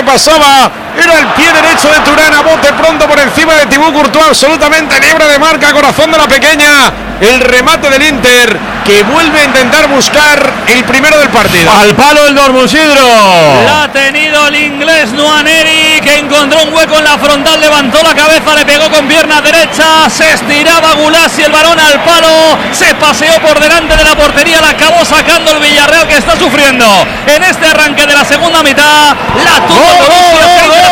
pasaba era el pie derecho de Turán, a bote pronto por encima de Thibaut Courtois, absolutamente libre de marca, corazón de la pequeña. El remate del Inter, que vuelve a intentar buscar el primero del partido. Al palo el Dortmund, Sidro. La ha tenido el inglés Nwaneri, que encontró un hueco en la frontal, levantó la cabeza, le pegó con pierna derecha, se estiraba Gulassi, el balón al palo, se paseó por delante de la portería, la acabó sacando el Villarreal, que está sufriendo en este arranque de la segunda mitad. La tuvo Borussia.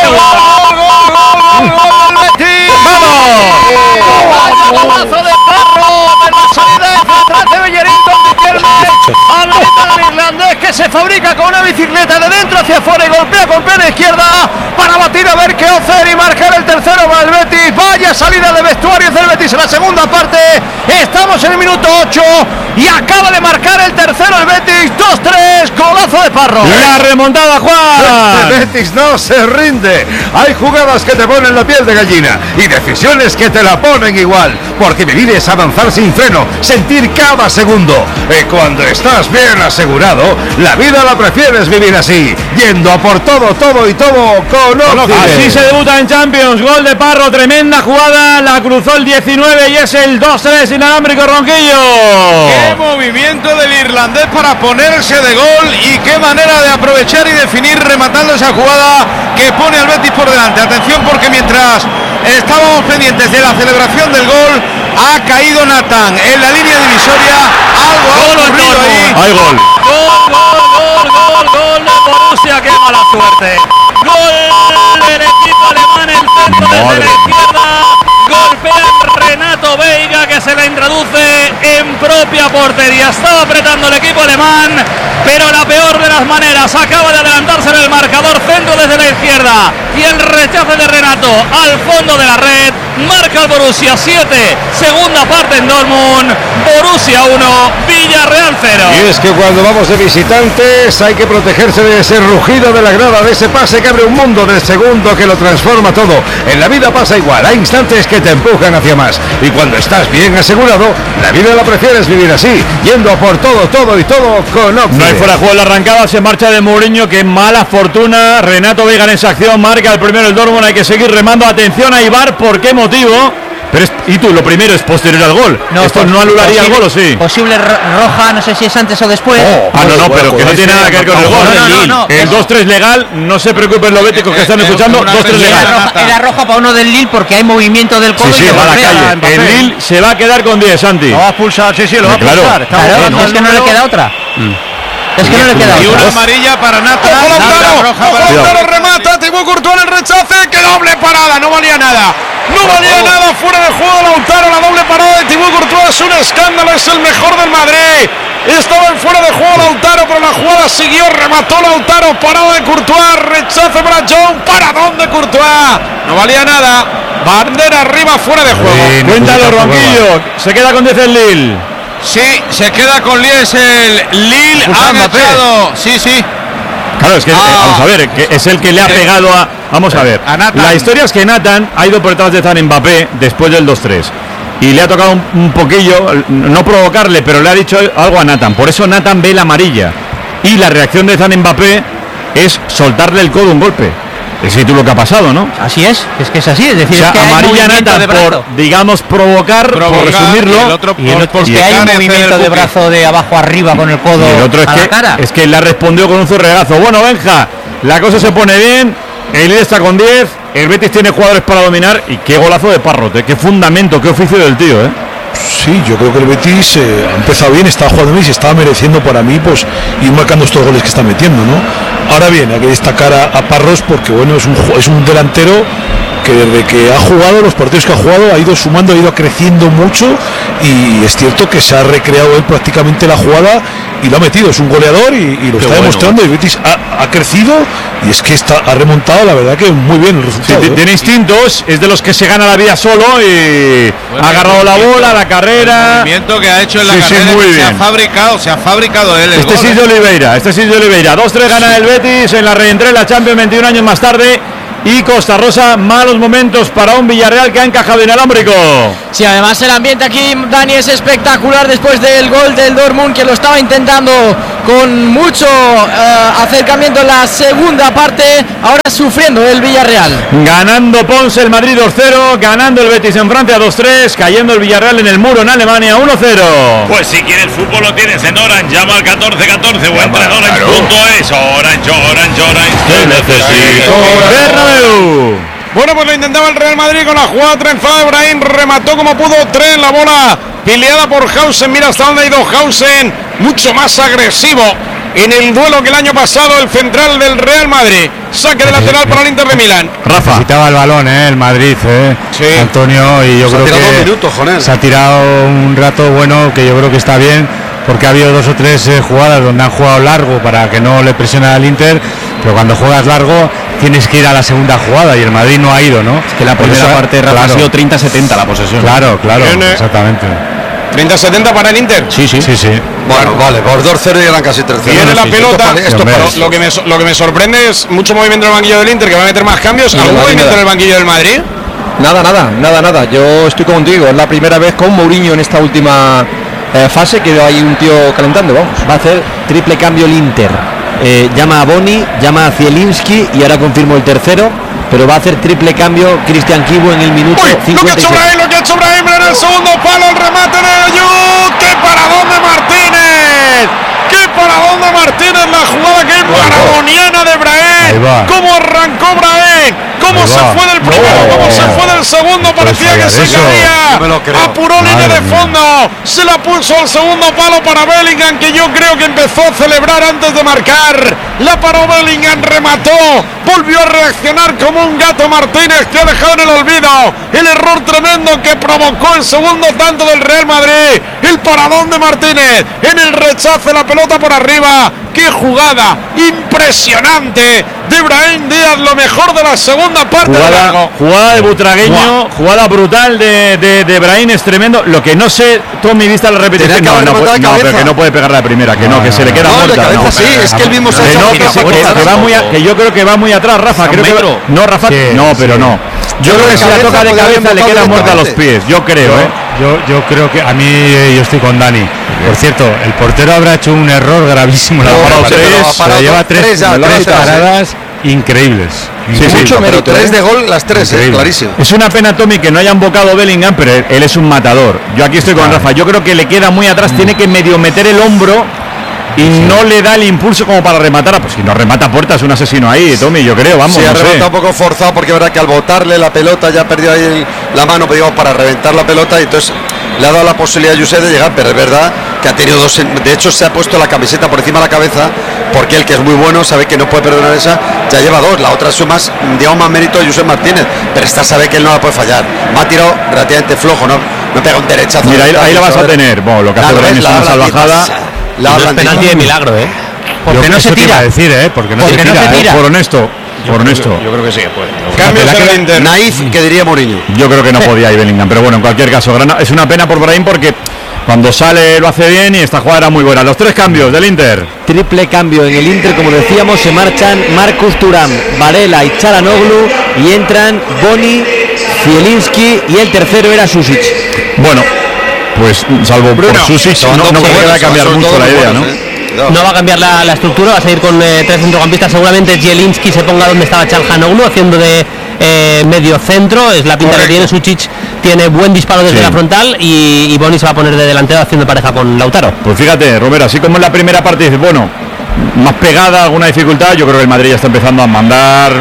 ¡Golazo de Parro! ¡De la solidez atrás de Bellerín con Riquelme! Al irlandés, que se fabrica con una bicicleta de dentro hacia afuera y golpea con pierna izquierda para batir a ver qué hacer y marcar el tercero para el Betis. Vaya salida de vestuarios del Betis en la segunda parte. Estamos en el minuto 8 y acaba de marcar el tercero el Betis. 2-3, golazo de Parro. La remontada, Juan. El Betis no se rinde. Hay jugadas que te ponen la piel de gallina y decisiones que te la ponen igual, porque vivir es avanzar sin freno, sentir cada segundo. Y cuando estás bien asegurado, la vida la prefieres vivir así, yendo a por todo, todo y todo con Occident. Así se debuta en Champions. Gol de Parro, tremenda jugada, la cruzó el 19 y es el 2-3 inalámbrico, Ronquillo. Qué movimiento del irlandés para ponerse de gol y qué manera de aprovechar y definir rematando esa jugada que pone al Betis por delante. Atención, porque mientras estábamos pendientes de la celebración del gol, ha caído Nathan en la línea divisoria. Algo ha ocurrido ahí. Hay gol. Gol de Borussia, qué mala suerte. Gol del equipo alemán, el centro desde la izquierda. Golpea Renato Veiga, que se la introduce en propia portería. Estaba apretando el equipo alemán, pero la peor de las maneras. Acaba de adelantarse en el marcador, centro desde la izquierda y el rechace de Renato al fondo de la red. Marca el Borussia 7, segunda parte en Dortmund. Borussia 1, Villarreal 0. Y es que cuando vamos de visitantes hay que protegerse de ese rugido de la grada, de ese pase que abre un mundo, del segundo que lo transforma todo. En la vida pasa igual, hay instantes que te empujan hacia más, y cuando estás bien asegurado, la vida la prefieres vivir así, yendo a por todo, todo y todo con Occident. No hay fuera de juego, la arrancada se marcha de Mourinho, que mala fortuna. Renato Veiga en esa acción, marca el primero el Dortmund, hay que seguir remando. Atención a Ibar, ¿por qué motivo? Pero y tú, lo primero es posterior al gol. No, ¿esto no anularía el gol o sí? Posible roja, no sé si es antes o después. Pero que no tiene nada que ver con el gol. No. El 2-3 legal, no se preocupen los béticos que están escuchando, 2-3 legal. Era roja para uno del Lille porque hay movimiento del codo. Sí, va a la calle. El Lille se va a quedar con 10, Santi. Lo va a expulsar, sí, lo va a expulsar. Claro, es que no le queda otra. Es que no le queda Y otra. una amarilla para Nathan. Lautaro remata, Thibaut Courtois en el rechace, que doble parada, no valía nada. No valía nada, fuera de juego Lautaro, la doble parada de Thibaut Courtois es un escándalo, es el mejor del Madrid. Estaba en fuera de juego Lautaro, pero la jugada siguió, remató Lautaro, parada de Courtois, rechace para John, paradón de Courtois. No valía nada, bandera arriba, fuera de juego. Cuéntalo, Ronquillo, se queda con 10 el Lille. Sí, se queda con 10 el Lille, ha echado, sí. Claro, es que vamos a ver, que es el que le ha pegado a... Vamos a ver, la historia es que Nathan ha ido por detrás de Zan Mbappé después del 2-3 y le ha tocado un poquillo, no provocarle, pero le ha dicho algo a Nathan. Por eso Nathan ve la amarilla y la reacción de Zan Mbappé es soltarle el codo un golpe. Es lo que ha pasado, ¿no? Así es que es así, es decir, o sea, es que amarilla Nathan por, digamos, provocar, por resumirlo, y el otro es que hay un movimiento de brazo de abajo arriba con el codo y el otro a la cara. Es que le ha respondido con un zurregazo. Bueno, Benja, la cosa se pone bien, el Lille está con 10, el Betis tiene jugadores para dominar y qué golazo de Parrote, qué fundamento, qué oficio del tío, Sí, yo creo que el Betis ha empezado bien, está jugando bien y se está mereciendo para mí pues ir marcando estos goles que está metiendo, ¿no? Ahora bien, hay que destacar a Parros porque bueno, es un delantero que desde que ha jugado, los partidos que ha jugado, ha ido sumando, ha ido creciendo mucho y es cierto que se ha recreado él prácticamente la jugada y lo ha metido, es un goleador y lo está demostrando. Y el Betis ha crecido y es que ha remontado, la verdad que muy bien el resultado. Sí, tiene instintos, es de los que se gana la vida solo y ha agarrado la bola, la carrera. El movimiento que ha hecho en la carrera, muy bien. Se ha fabricado él. Este sí es de Oliveira, 2-3 gana el Betis en la reentrée, la Champions 21 años más tarde. y Costa Rosa, malos momentos para un Villarreal que ha encajado inalámbrico. Sí, además el ambiente aquí, Dani, es espectacular después del gol del Dortmund, que lo estaba intentando con mucho acercamiento en la segunda parte, ahora sufriendo el Villarreal. Ganando Ponce el Madrid 2-0, ganando el Betis en Francia 2-3, cayendo el Villarreal en el muro en Alemania 1-0. Pues si quieres fútbol lo tienes en Orange, llama al 1414 o entra en Orange.es. Orange, te necesito. Bernabéu. Bueno, pues lo intentaba el Real Madrid con la jugada trenzada de Brahim, remató como pudo, tren la bola peleada por Hausen, mira hasta dónde ha ido Hausen, mucho más agresivo en el duelo que el año pasado el central del Real Madrid. Saque de lateral para el Inter de Milán. Rafa. Necesitaba el balón, el Madrid, sí. Antonio, y yo creo que se ha tirado un rato bueno, que yo creo que está bien, porque ha habido 2 o 3 jugadas donde han jugado largo para que no le presione al Inter, pero cuando juegas largo tienes que ir a la segunda jugada y el Madrid no ha ido, ¿no? Es que la primera parte, Rafa, ha sido 30-70 la posesión. Claro, exactamente. 30-70 para el Inter. Sí. Bueno, vale, por 2-0 y eran casi 3-0. Viene la pelota. Lo que me sorprende es mucho movimiento en el banquillo del Inter, que va a meter más cambios. ¿Algún movimiento en el banquillo del Madrid? Nada. Yo estoy contigo. Es la primera vez con Mourinho en esta última fase que hay un tío calentando. Vamos. Va a hacer triple cambio el Inter. Llama a Boni, llama a Zielinski y ahora confirmo el tercero, pero va a hacer triple cambio Cristian Kibu en el minuto 56. Lo que ha hecho Brahim en el segundo palo, el remate de Ayud. ¡Qué paradón de Martínez! ¡Qué paradón de Martínez! La jugada que es maradoniana de Brahim. ¿Cómo arrancó Brahim? ¿Cómo se fue del primero? ¿Cómo se fue del segundo? Parecía que se caía. Apuró línea de fondo. Se la puso al segundo palo para Bellingham, que yo creo que empezó a celebrar antes de marcar. La paró Bellingham, remató. Volvió a reaccionar como un gato Martínez, que ha dejado en el olvido el error tremendo que provocó el segundo tanto del Real Madrid. El paradón de Martínez en el rechace, la pelota por arriba. ¡Qué jugada impresionante de Brahim Díaz! Lo mejor de la segunda parte. Jugada de Butragueño, jugada brutal de Brahim, es tremendo. Lo que no sé, Tommy, viste la repetición. No, pero que no puede pegar la primera, que se le queda muerta. Sí, es que el mismo se que yo creo que va muy atrás, Rafa. Creo que no, Rafa. No, pero no. Yo creo que si la toca de cabeza le queda muerta a los pies. Yo creo, Yo creo que a mí, yo estoy con Dani. Por cierto, el portero habrá hecho un error gravísimo. Pero lleva tres paradas increíbles. Mucho mérito, 3 de gol, las 3, clarísimo. Es una pena, Tommy, que no hayan bocado Bellingham, pero él es un matador. Yo aquí estoy con Rafa. Yo creo que le queda muy atrás, tiene que medio meter el hombro y no le da el impulso como para rematar. Pues si no remata puerta es un asesino ahí, Tommy, yo creo, vamos. Sí, ha rematado un poco forzado, porque es verdad que al botarle la pelota ya perdió ahí la mano, digamos, para reventar la pelota, y entonces le ha dado la posibilidad a José de llegar, pero es verdad que ha tenido 2, de hecho se ha puesto la camiseta por encima de la cabeza, porque él, que es muy bueno, sabe que no puede perdonar esa, ya lleva 2, la otra suma más, digamos, más mérito de José Martínez, pero esta sabe que él no la puede fallar, ha tirado relativamente flojo, no pega un derechazo. Mira, ahí la vas a tener. Bueno, lo que hace Brahim es una salvajada. La penalti de milagro, porque no se tira, porque no se tira. Por honesto. Yo creo que sí que puede. Cambios en el Inter. Naif, que diría Mourinho. Yo creo que no podía ir Bellingham, pero bueno, en cualquier caso, es una pena por Brahim, porque cuando sale lo hace bien y esta jugada era muy buena. Los 3 cambios del Inter. Triple cambio en el Inter, como decíamos, se marchan Marcus Thuram, Varela y Çalhanoğlu, y entran Boni, Zielinski, y el tercero era Susic. Bueno, pues salvo por Susic, no puede cambiar mucho la idea, ¿no? No va a cambiar la estructura, va a seguir con 3 centrocampistas. Seguramente Zielinski se ponga donde estaba Çalhanoğlu, haciendo de medio centro. Es la pinta que tiene. Susic tiene buen disparo desde la frontal, y Boni se va a poner de delantero haciendo pareja con Lautaro. Pues fíjate, Romero, así como en la primera parte dices, bueno, más pegada, alguna dificultad, yo creo que el Madrid ya está empezando a mandar,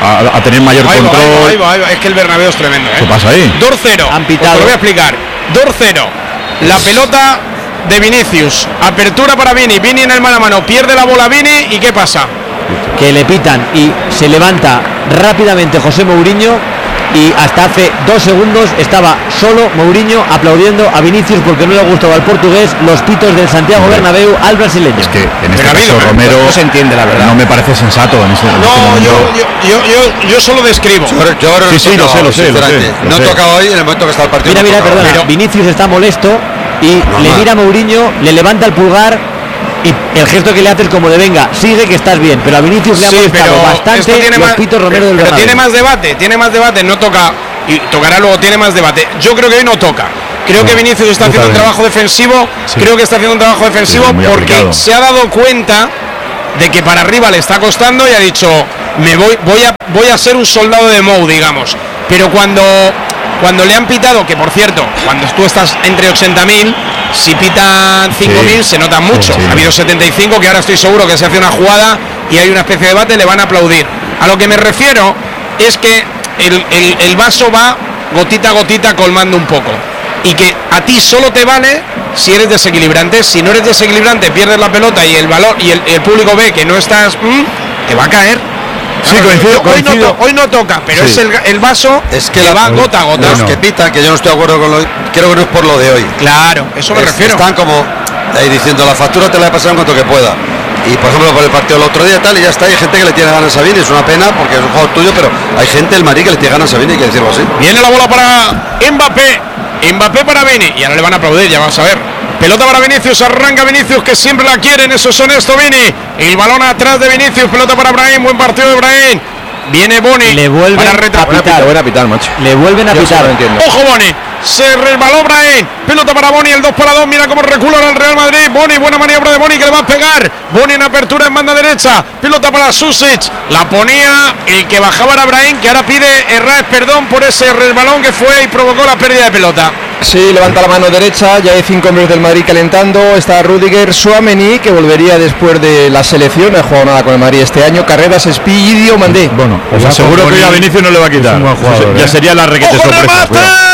a tener mayor control. Ahí va. Es que el Bernabéu es tremendo. ¿Qué pasa ahí? 2-0. Han pitado. Os lo voy a explicar. 2-0. La pelota de Vinicius, apertura para Vini en el mano a mano, pierde la bola Vini, ¿y qué pasa? Que le pitan y se levanta rápidamente José Mourinho, y hasta hace 2 segundos estaba solo Mourinho aplaudiendo a Vinicius porque no le gustaba al portugués los pitos del Santiago Bernabéu al brasileño. Es que en este caso, Romero, no se entiende, la verdad. No me parece sensato en este momento. Yo solo describo. Lo sé. No ha tocado ahí en el momento que está el partido. Mira, perdona. Vinicius está molesto y le mira a Mourinho, le levanta el pulgar Y el gesto que le hace es como de venga, sigue que estás bien, pero a Vinicius le ha molestado bastante los pitos Romero del Bernabéu. Tiene más debate, no toca, y tocará luego, tiene más debate. Yo creo que hoy no toca. Creo que Vinicius está haciendo un trabajo defensivo, porque se ha dado cuenta de que para arriba le está costando y ha dicho, voy a ser un soldado de Mou, digamos. Pero cuando le han pitado, que por cierto, cuando tú estás entre 80.000, si pitan 5.000 se nota mucho. Ha habido 75 que ahora estoy seguro que se hace una jugada y hay una especie de debate, le van a aplaudir. A lo que me refiero es que el vaso va gotita a gotita colmando un poco. Y que a ti solo te vale si eres desequilibrante. Si no eres desequilibrante, pierdes la pelota y el valor y el público ve que no estás, te va a caer. Sí, coincido. Hoy no toca, pero es el vaso que va gota a gota. Los que pitan, que yo no estoy de acuerdo con creo que no es por lo de hoy. Claro, eso me refiero. Están como ahí diciendo, la factura te la he pasado en cuanto que pueda. Y por ejemplo, por el partido del otro día tal, y ya está, hay gente que le tiene ganas a Vini, es una pena porque es un juego tuyo, pero hay gente, el Madrid, que le tiene ganas a Vini, hay que decirlo así. Viene la bola para Mbappé para Vini, y ahora le van a aplaudir, ya vamos a ver. Pelota para Vinicius, arranca Vinicius, que siempre la quieren, eso es honesto Vini. El balón atrás de Vinicius, pelota para Brahim, buen partido de Brahim. Viene Boni. Le vuelven a pitar. Buena pitar, macho. Le vuelven a pitar. Ojo Boni. Se resbaló Brahim. Pelota para Boni, el 2-2. Mira cómo recula ahora el Real Madrid. Boni, buena maniobra de Boni que le va a pegar. Boni en apertura en banda derecha. Pelota para Susic. La ponía el que bajaba era Brahim, que ahora pide Herrás perdón por ese resbalón que fue y provocó la pérdida de pelota. Sí, levanta la mano derecha, ya hay 5 hombres del Madrid calentando, está Rüdiger, Tchouaméni, que volvería después de la selección, no ha jugado nada con el Madrid este año, Carreras, Espidio, Mandé. Bueno, pues seguro que hoy a Vinicius no le va a quitar. Ya sería la requete sorpresa.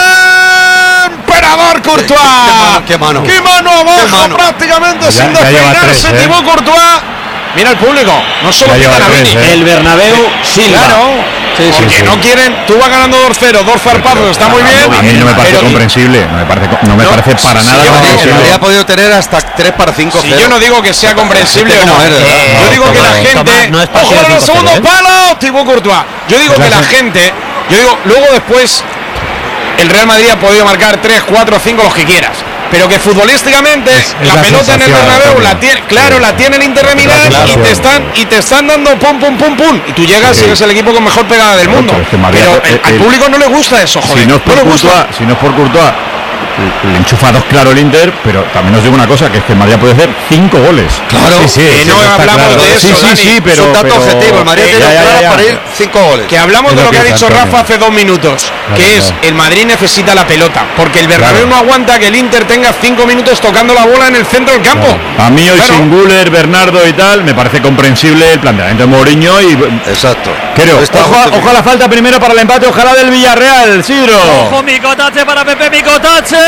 Emperador Courtois. Qué mano abajo, prácticamente sin despeinarse, Thibaut Courtois. Mira el público, no solo quitan a Vini. El Bernabéu Silva. Claro. Porque no quieren, tú vas ganando 2-0, 2 zarpazos, está muy bien. A mí no me parece comprensible, no me parece para nada comprensible. Habría podido tener hasta 3-5. Si yo no digo que sea comprensible o no, yo digo que la gente. Ojo en el segundo palo, Thibaut Courtois. Yo digo que la gente, luego después el Real Madrid ha podido marcar 3, 4, 5, los que quieras. Pero que futbolísticamente la pelota en el Bernabéu la tiene el Inter de Milán y te están dando pum. Y tú llegas y eres el equipo con mejor pegada del mundo. Pero al público no le gusta eso, joder. Si no es por Courtois, le enchufa 2 claro el Inter, pero también os digo una cosa, que es que el Madrid puede hacer 5 goles. Claro, no hablamos de eso, sí, pero es un dato objetivo, el Madrid tiene para ir 5 goles. Que hablamos de lo que ha dicho Rafa hace 2 minutos, que es el Madrid necesita la pelota, porque el Bernabéu no aguanta que el Inter tenga 5 minutos tocando la bola en el centro del campo. A mí hoy sin Güler, Bernardo y tal, me parece comprensible el planteamiento de Mourinho y exacto. Creo. Ojo a la falta primero para el empate, ojalá del Villarreal, Sidro. Ojo, Micotache para Pepe, Micotache.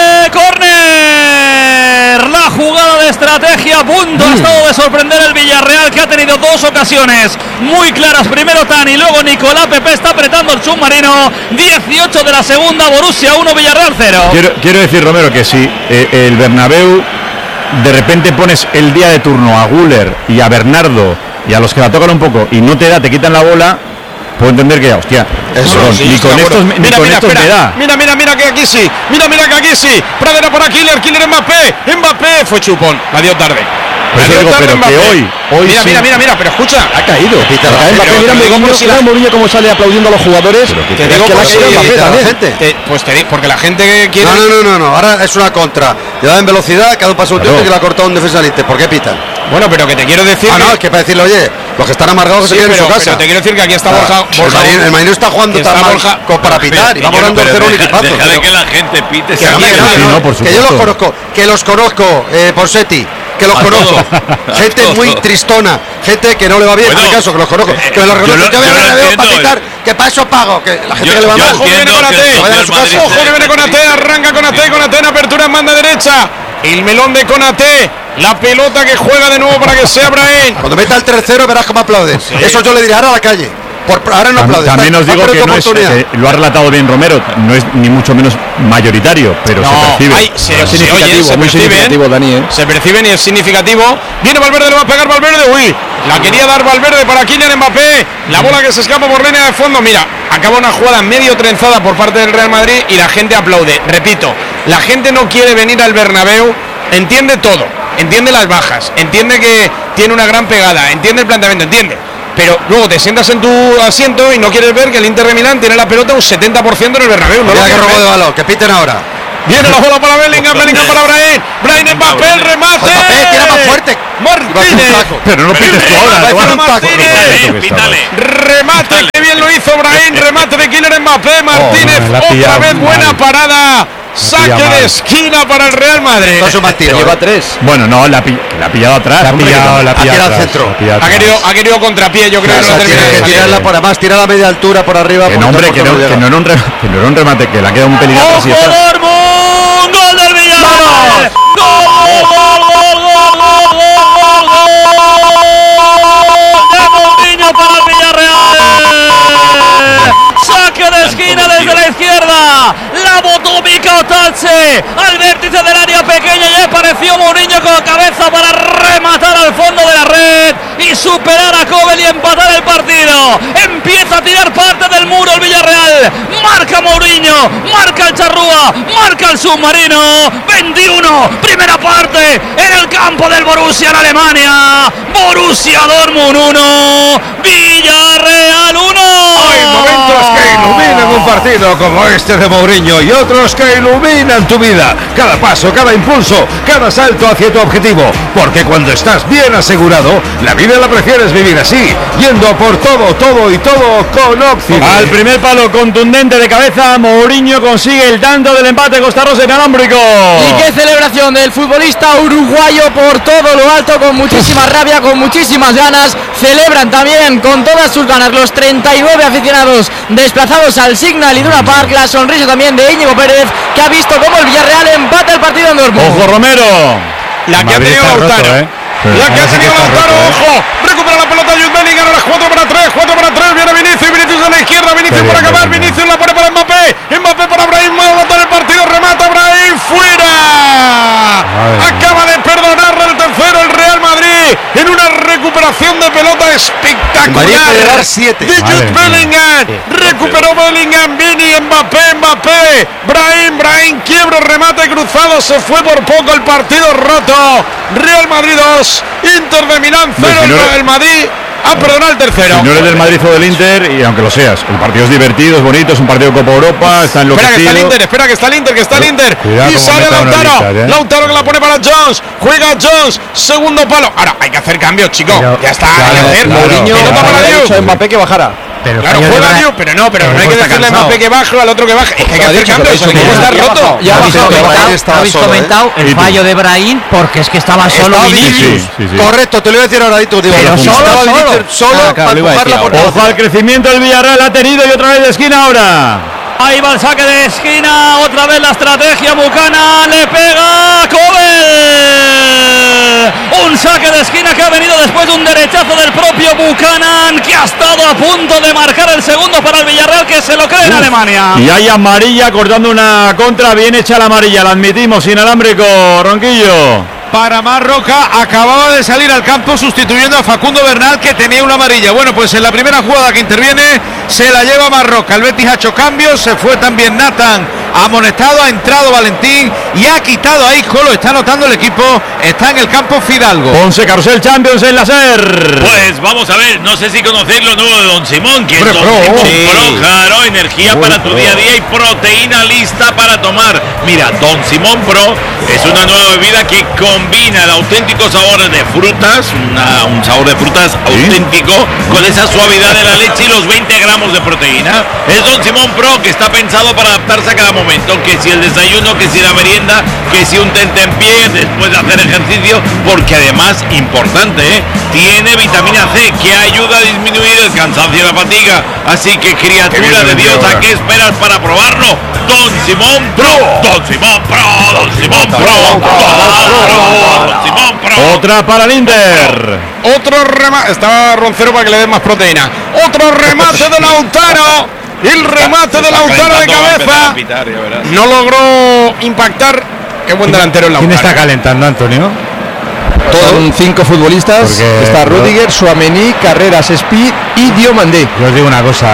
¡Córner! La jugada de estrategia a punto ha estado de sorprender el Villarreal, que ha tenido 2 ocasiones muy claras. Primero Tani, luego Nicolás Pepe está apretando el submarino. 18 de la segunda, Borussia 1, Villarreal 0. Quiero decir, Romero, que si el Bernabéu de repente pones el día de turno a Güler y a Bernardo y a los que la tocan un poco y no te da, te quitan la bola, puedo entender que, hostia, eso ni con estos me da. Mira que aquí sí. Mira que aquí sí. Pradera para Killer Mbappé fue chupón. La dio tarde. Pues digo, pero que hoy mira, pero escucha, ha caído. Mira Mourinho cómo sale aplaudiendo a los jugadores. Te digo que la gente. Pues te digo, porque la gente quiere. No. Ahora es una contra. Lleva en velocidad, cada un paso un tiempo y que le ha cortado un defensa del Inter. ¿Por qué pitan? Bueno, pero que te quiero decir. No, es que para decirle, oye, los que están amargados se queden en su casa. Pero te quiero decir que aquí está Borja. El Madrid está jugando tan mal para pitar. Y vamos dando 0 un equipazo. Deja de que la gente pite. Que yo los conozco, Ponseti. Que los conozco, gente muy tristona, gente que no le va bien, en el caso que los conozco, que me los reconozco, yo veo para pitar, que para eso pago, que la gente que le va mal. Ojo que viene con Ate, arranca con Ate en apertura en banda derecha, el melón de Konaté, la pelota que juega de nuevo para que sea Brahim. Cuando meta el 3-0 verás cómo aplauden, eso yo le diré ahora a la calle. Ahora no aplaude. También os digo que no es, lo ha relatado bien Romero, no es ni mucho menos mayoritario, pero se percibe. Muy significativo, Dani. Se percibe y es significativo. Viene Valverde, le va a pegar Valverde. Uy, la quería dar Valverde para Kylian Mbappé. La bola que se escapa por línea de fondo. Mira, acaba una jugada medio trenzada por parte del Real Madrid y la gente aplaude. Repito, la gente no quiere venir al Bernabéu, entiende todo. entiende las bajas, entiende que tiene una gran pegada, entiende el planteamiento, entiende. Pero luego te sientas en tu asiento y no quieres ver que el Inter de Milán tiene la pelota un 70% en el Bernabéu. No, que robo de balón, que piten ahora. Viene la bola para Bellingham, Bellingham para Brahim, Brahim Mbappé, el remate. Mbappé, tira más fuerte. Martínez. Pero no lo pites tú ahora. Remate, que bien lo hizo Brahim, remate de Kylian Mbappé, Martínez, otra vez buena parada. Saque de esquina para el Real Madrid. Lleva 3. Bueno, no, la ha pillado atrás. La ha pillado al centro. Ha querido contrapié, yo creo. Tiene que tirarla para más, tira la media altura por arriba. Que no, hombre, que no era un remate, que le ha quedado un pelín atrás. ¡Dortmund! ¡Gol del Villarreal! Para el Villarreal, saque de esquina desde la izquierda, la botó Mika Otache al vértice del área pequeña y apareció Mourinho con cabeza para rematar al fondo de la red y superar a Kobel y empatar el partido. Empieza a tirar parte del muro el Villarreal, marca Mourinho, marca el Charrúa, marca el submarino. 21, primera parte en el campo del Borussia en Alemania. Borussia Dortmund 1, Villarreal 1. Hay momentos que iluminan un partido como este de Mourinho y otros que iluminan tu vida. Cada paso, cada impulso, cada salto hacia tu objetivo. Porque cuando estás bien asegurado, la vida la prefieres vivir así, yendo a por todo, todo y todo con Occidente. Al primer palo contundente de cabeza, Mourinho consigue el tanto del empate Costa Rosa inalámbrico. Y qué celebración del futbolista uruguayo por todo lo alto, con muchísima rabia, con muchísimas ganas. Celebran también con todas sus ganas los 39 aficionados desplazados al Signal Iduna Park. La sonrisa también de Íñigo Pérez, que ha visto cómo el Villarreal empata el partido en Dortmund. Ojo Romero. La que ha tenido Lautaro. La que ha tenido Lautaro, ojo. Recupera la pelota Jude Bellingham, ahora 4 para 3, viene Vinicius a la izquierda, Vinicius para acabar, Vinicius la pone para Mbappé, Mbappé para Brahim, va a matar el partido, remata Brahim, fuera. Acaba de perdonarle el tercero el Real Madrid en una recuperación de pelota espectacular de Jude Bellingham. Recuperó Bellingham, Vini, Mbappé, Brahim, quiebra, remate cruzado, se fue por poco, el partido roto. Real Madrid 2, Inter de Milán 0, el Madrid ha perdonado el tercero. Si no eres del Madrid o del Inter, y aunque lo seas, el partido es divertido, es bonito, es un partido de Copa Europa, está enloquecido. Espera que está el Inter, y sale Lautaro, Lautaro que la pone para Jones, juega Jones, segundo palo. Ahora hay que hacer cambios, chicos, ya está, hay que hacer. Mourinho ha dicho a Mbappé que bajara. Claro, juega Dios, pero no hay que decirle a Mbappé que baje, al otro que baje. Es que hay que hacer cambios, el equipo está roto. Ya habéis comentado el fallo de Brahim, porque es que estaba solo Vinicius. Correcto, te lo voy a decir ahora, pero solo para empujarla por ojo al crecimiento del Villarreal, ha tenido y otra vez de esquina ahora. Ahí va el saque de esquina, otra vez la estrategia Buchanan, le pega Kobel. Un saque de esquina que ha venido después de un derechazo del propio Buchanan, que ha estado a punto de marcar el segundo para el Villarreal, que se lo cree en Alemania. Y hay amarilla cortando una contra, bien hecha la amarilla, la admitimos, inalámbrico, Ronquillo. Para Marroca, acababa de salir al campo sustituyendo a Facundo Bernal, que tenía una amarilla. Bueno, pues en la primera jugada que interviene se la lleva Marroca. El Betis ha hecho cambios, se fue también Nathan amonestado, ha entrado Valentín y ha quitado ahí, lo está anotando el equipo, está en el campo Fidalgo. Ponce Carrusel Champions en la SER. Pues vamos a ver, no sé si conocéis lo nuevo de Don Simón, que es Don Simón Pro, claro, energía para tu día a día y proteína lista para tomar. Mira, Don Simón Pro es una nueva bebida que combina el auténtico sabor de frutas, un sabor de frutas auténtico, con esa suavidad de la leche y los 20 gramos de proteína. Es Don Simón Pro, que está pensado para adaptarse a cada momento, que si el desayuno, que si la merienda, que si un tentempié después de hacer ejercicio, porque además, importante, tiene vitamina C, que ayuda a disminuir el cansancio y la fatiga. Así que, criatura de Dios, ¿a qué esperas para probarlo? Don Simón Pro, Don Simón Pro, Don Simón Pro, Don Simón Pro. Otra para el Inter. Otro remate, estaba Roncero para que le den más proteína. Otro remate de Lautaro. El remate de Lautaro de cabeza no logró impactar. Qué buen delantero el Lautaro. ¿Quién está calentando, Antonio? Son 5 futbolistas. Porque está Rudiger, Tchouaméni, Carreras, Speed y Diomandé. Yo os digo una cosa.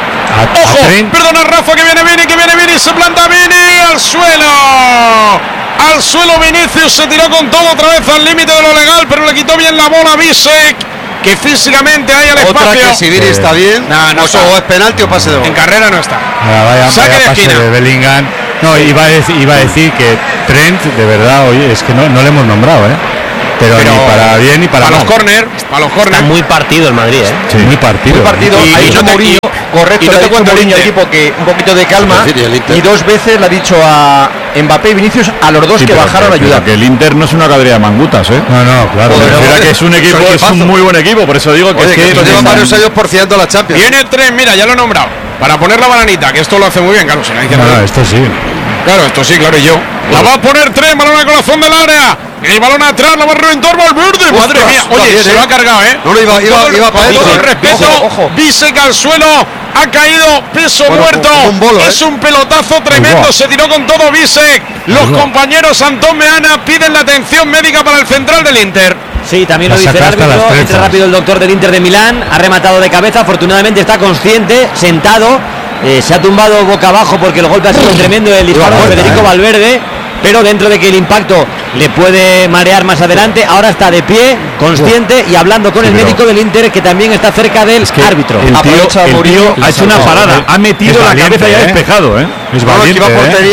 Ojo, perdona Rafa, que viene Vini, se planta Vini al suelo. al suelo Vinicius, se tiró con todo otra vez al límite de lo legal, pero le quitó bien la bola a Bisek, que físicamente hay al espacio. Otra que si Viri está bien, no está. O es penalti o pase de bola. En carrera no está. Vaya pase de Bellingham. No, iba a decir que Trent, de verdad, oye, es que no le hemos nombrado, Pero ni para bien ni para mal. Para los corners. Está muy partido el Madrid, Sí, muy partido. Muy partido. Ha dicho Mourinho, correcto, le ha dicho Mourinho al equipo que un poquito de calma, y 2 veces le ha dicho a Mbappé y Vinicius, a los dos que bajaron a ayudar. Que el Inter no es una cuadrilla de mangutas, No, claro. Que es un equipo, es un muy buen equipo, por eso digo que Oye, es que llevan varios años porfiando la Champions. Viene Trent, mira, ya lo he nombrado, para poner la bananita, que esto lo hace muy bien, claro, si no dice nada. No, esto sí. Claro, esto sí, claro, y yo. La va a poner Trent, balón al corazón del área. El balón atrás, la va a reventar Valverde. Madre mía, oye, se lo ha cargado, No lo iba para él. Con respeto, Bisek al suelo, ha caído, peso muerto. Es un pelotazo tremendo, se tiró con todo Bisek. Los compañeros Antón Meana piden la atención médica para el central del Inter. Sí, también lo dice el árbitro. Entra rápido el doctor del Inter de Milán, ha rematado de cabeza, afortunadamente está consciente, sentado. Se ha tumbado boca abajo porque el golpe ha sido tremendo, el disparo de Federico Valverde, pero dentro de que el impacto le puede marear más adelante, ahora está de pie, consciente y hablando con el médico del Inter, que también está cerca del árbitro. El tío ha hecho una parada, ha metido la cabeza y ha despejado, Es valiente,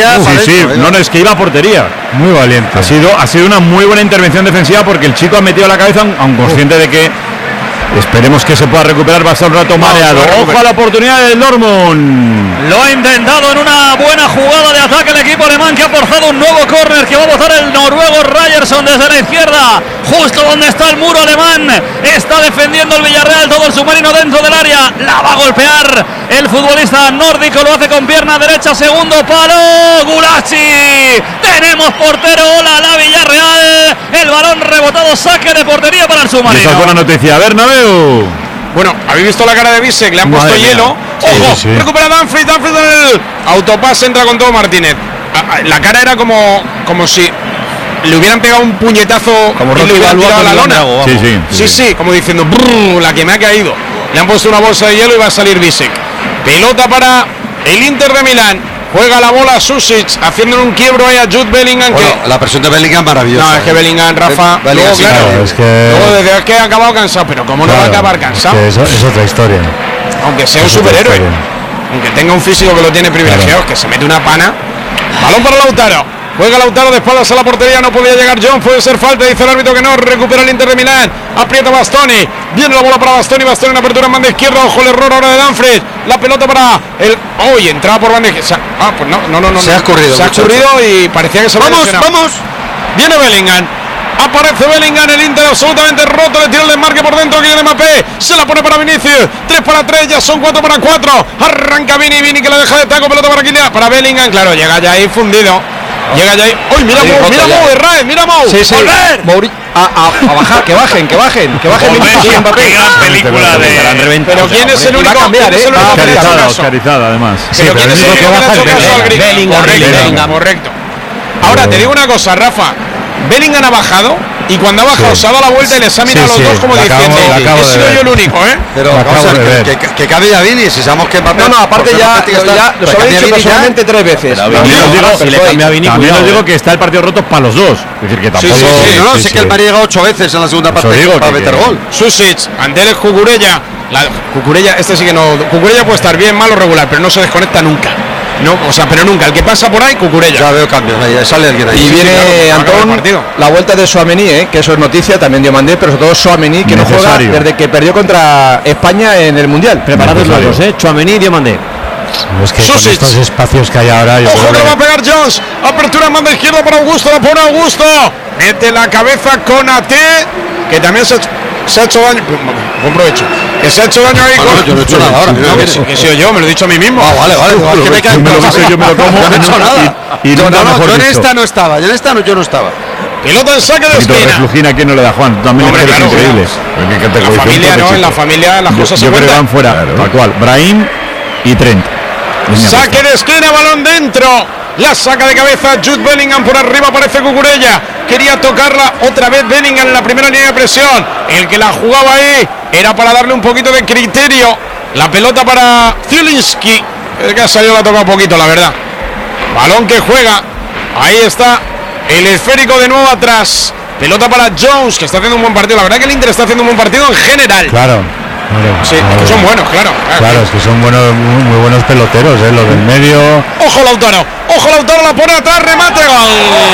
es que iba a portería. Muy valiente. Ha sido una muy buena intervención defensiva porque el chico ha metido la cabeza, aun consciente de que esperemos que se pueda recuperar, va a estar un rato mareado. Ojo a la oportunidad del Dortmund. Lo ha intentado en una buena jugada de ataque el equipo alemán, que ha forzado un nuevo córner que va a botar el noruego Ryerson desde la izquierda, justo donde está el muro alemán. Está defendiendo el Villarreal, todo el submarino dentro del área. La va a golpear el futbolista nórdico, lo hace con pierna derecha, segundo palo, Gulacsi. Tenemos portero, hola la Villarreal. El balón rebotado, saque de portería para el submarino. Esa es buena noticia, Bernabéu. Bueno, habéis visto la cara de Bisek, le han puesto hielo. Ojo, recupera Danfries en el autopase, entra con todo Martínez. La cara era como si le hubieran pegado un puñetazo y le hubieran tirado a la lona. Sí, como diciendo, la que me ha caído. Le han puesto una bolsa de hielo y va a salir Bisek. Pelota para el Inter de Milán. Juega la bola Susic, haciendo un quiebro ahí a Jude Bellingham. La presión de Bellingham maravillosa. No, es que Bellingham, Rafa, luego desde que ha acabado cansado, pero ¿cómo no va a acabar cansado? Eso es otra historia. Aunque sea un superhéroe, aunque tenga un físico que lo tiene privilegiado, que se mete una pana. Balón para Lautaro. Juega Lautaro de espaldas a la portería, no podía llegar John, puede ser falta, dice el árbitro que no, recupera el Inter de Milán, aprieta Bastoni, viene la bola para Bastoni en apertura en banda izquierda, ojo el error ahora de Danfries, la pelota para el... ¡Uy! Entraba por banda izquierda, pues no. Se ha escurrido y parecía que se había lesionado. ¡Vamos! Viene Bellingham. Aparece Bellingham, el Inter absolutamente roto, le tira el desmarque por dentro, Kylian Mbappé, se la pone para Vinicius, 3 para 3, ya son 4 para 4, arranca Vini que la deja de taco, pelota para Kylian, para Bellingham, claro, llega ya ahí fundido. Llega ya ahí. ¡Uy, mira Mou, Herrera! ¡Mira Mou! Sí. ¡Volver! A bajar, que bajen. Qué gran película de... Pero ¿quién es el único que Oscarizada, además. Pero ¿quién es el único que ha hecho caso al Bellingham? Correcto. Ahora, te digo una cosa, Rafa. Bellingham ha bajado y cuando ha bajado se ha dado la vuelta y les ha mirado a los dos como diciendo, he sido yo el único, Pero que cabe ya Vini, si sabemos que Mbappé... No, aparte ya lo he dicho personalmente 3 veces. También os digo que está el partido roto para los dos. Es decir, que tampoco... No, sé que el Madrid llega 8 veces en la segunda parte para meter gol. Susic, Andel Cucurella. Cucurella, este sí que no... Cucurella puede estar bien, malo, regular, pero no se desconecta nunca. No, pero nunca. El que pasa por ahí, Cucurella. Ya veo cambios, sale alguien ahí. Y viene Antón, la vuelta de Tchouaméni, que eso es noticia, también dio Mandé, pero sobre todo Tchouaméni, que no juega desde que perdió contra España en el Mundial. Preparados los dos, Tchouaméni, dio Mandé. Es que con estos espacios que hay ahora... ¡Ojo que va a pegar Jones! Apertura en banda izquierda para Augusto, la pone Augusto. Mete la cabeza con AT, que también se ha hecho daño. Buen provecho. Que se ha hecho daño ahí. Yo no he hecho nada ahora. Que he sido yo, me lo he dicho a mí mismo. Vale. Es que me cae yo me lo como. No he hecho nada. Yo en esta no estaba. Yo no estaba. Pelota en saque de esquina. Reflujina, ¿quién no le da Juan? También es increíbles. La familia, ¿no? En la familia las cosas se cuentan. Yo creo que van fuera, tal cual. Brahim y Trent. Saque de esquina, balón dentro. La saca de cabeza Jude Bellingham, por arriba aparece Cucurella. Quería tocarla otra vez Bellingham en la primera línea de presión. El que la jugaba ahí era para darle un poquito de criterio. La pelota para Zielinski. El que ha salido la ha tocado un poquito, la verdad. Balón que juega. Ahí está El esférico de nuevo atrás. Pelota para Jones, que está haciendo un buen partido. La verdad que el Inter está haciendo un buen partido en general. Claro. Sí, es que son buenos, claro. Claro, es que son buenos, muy buenos peloteros, los del medio. Ojo Lautaro, la pone atrás, remate, gol.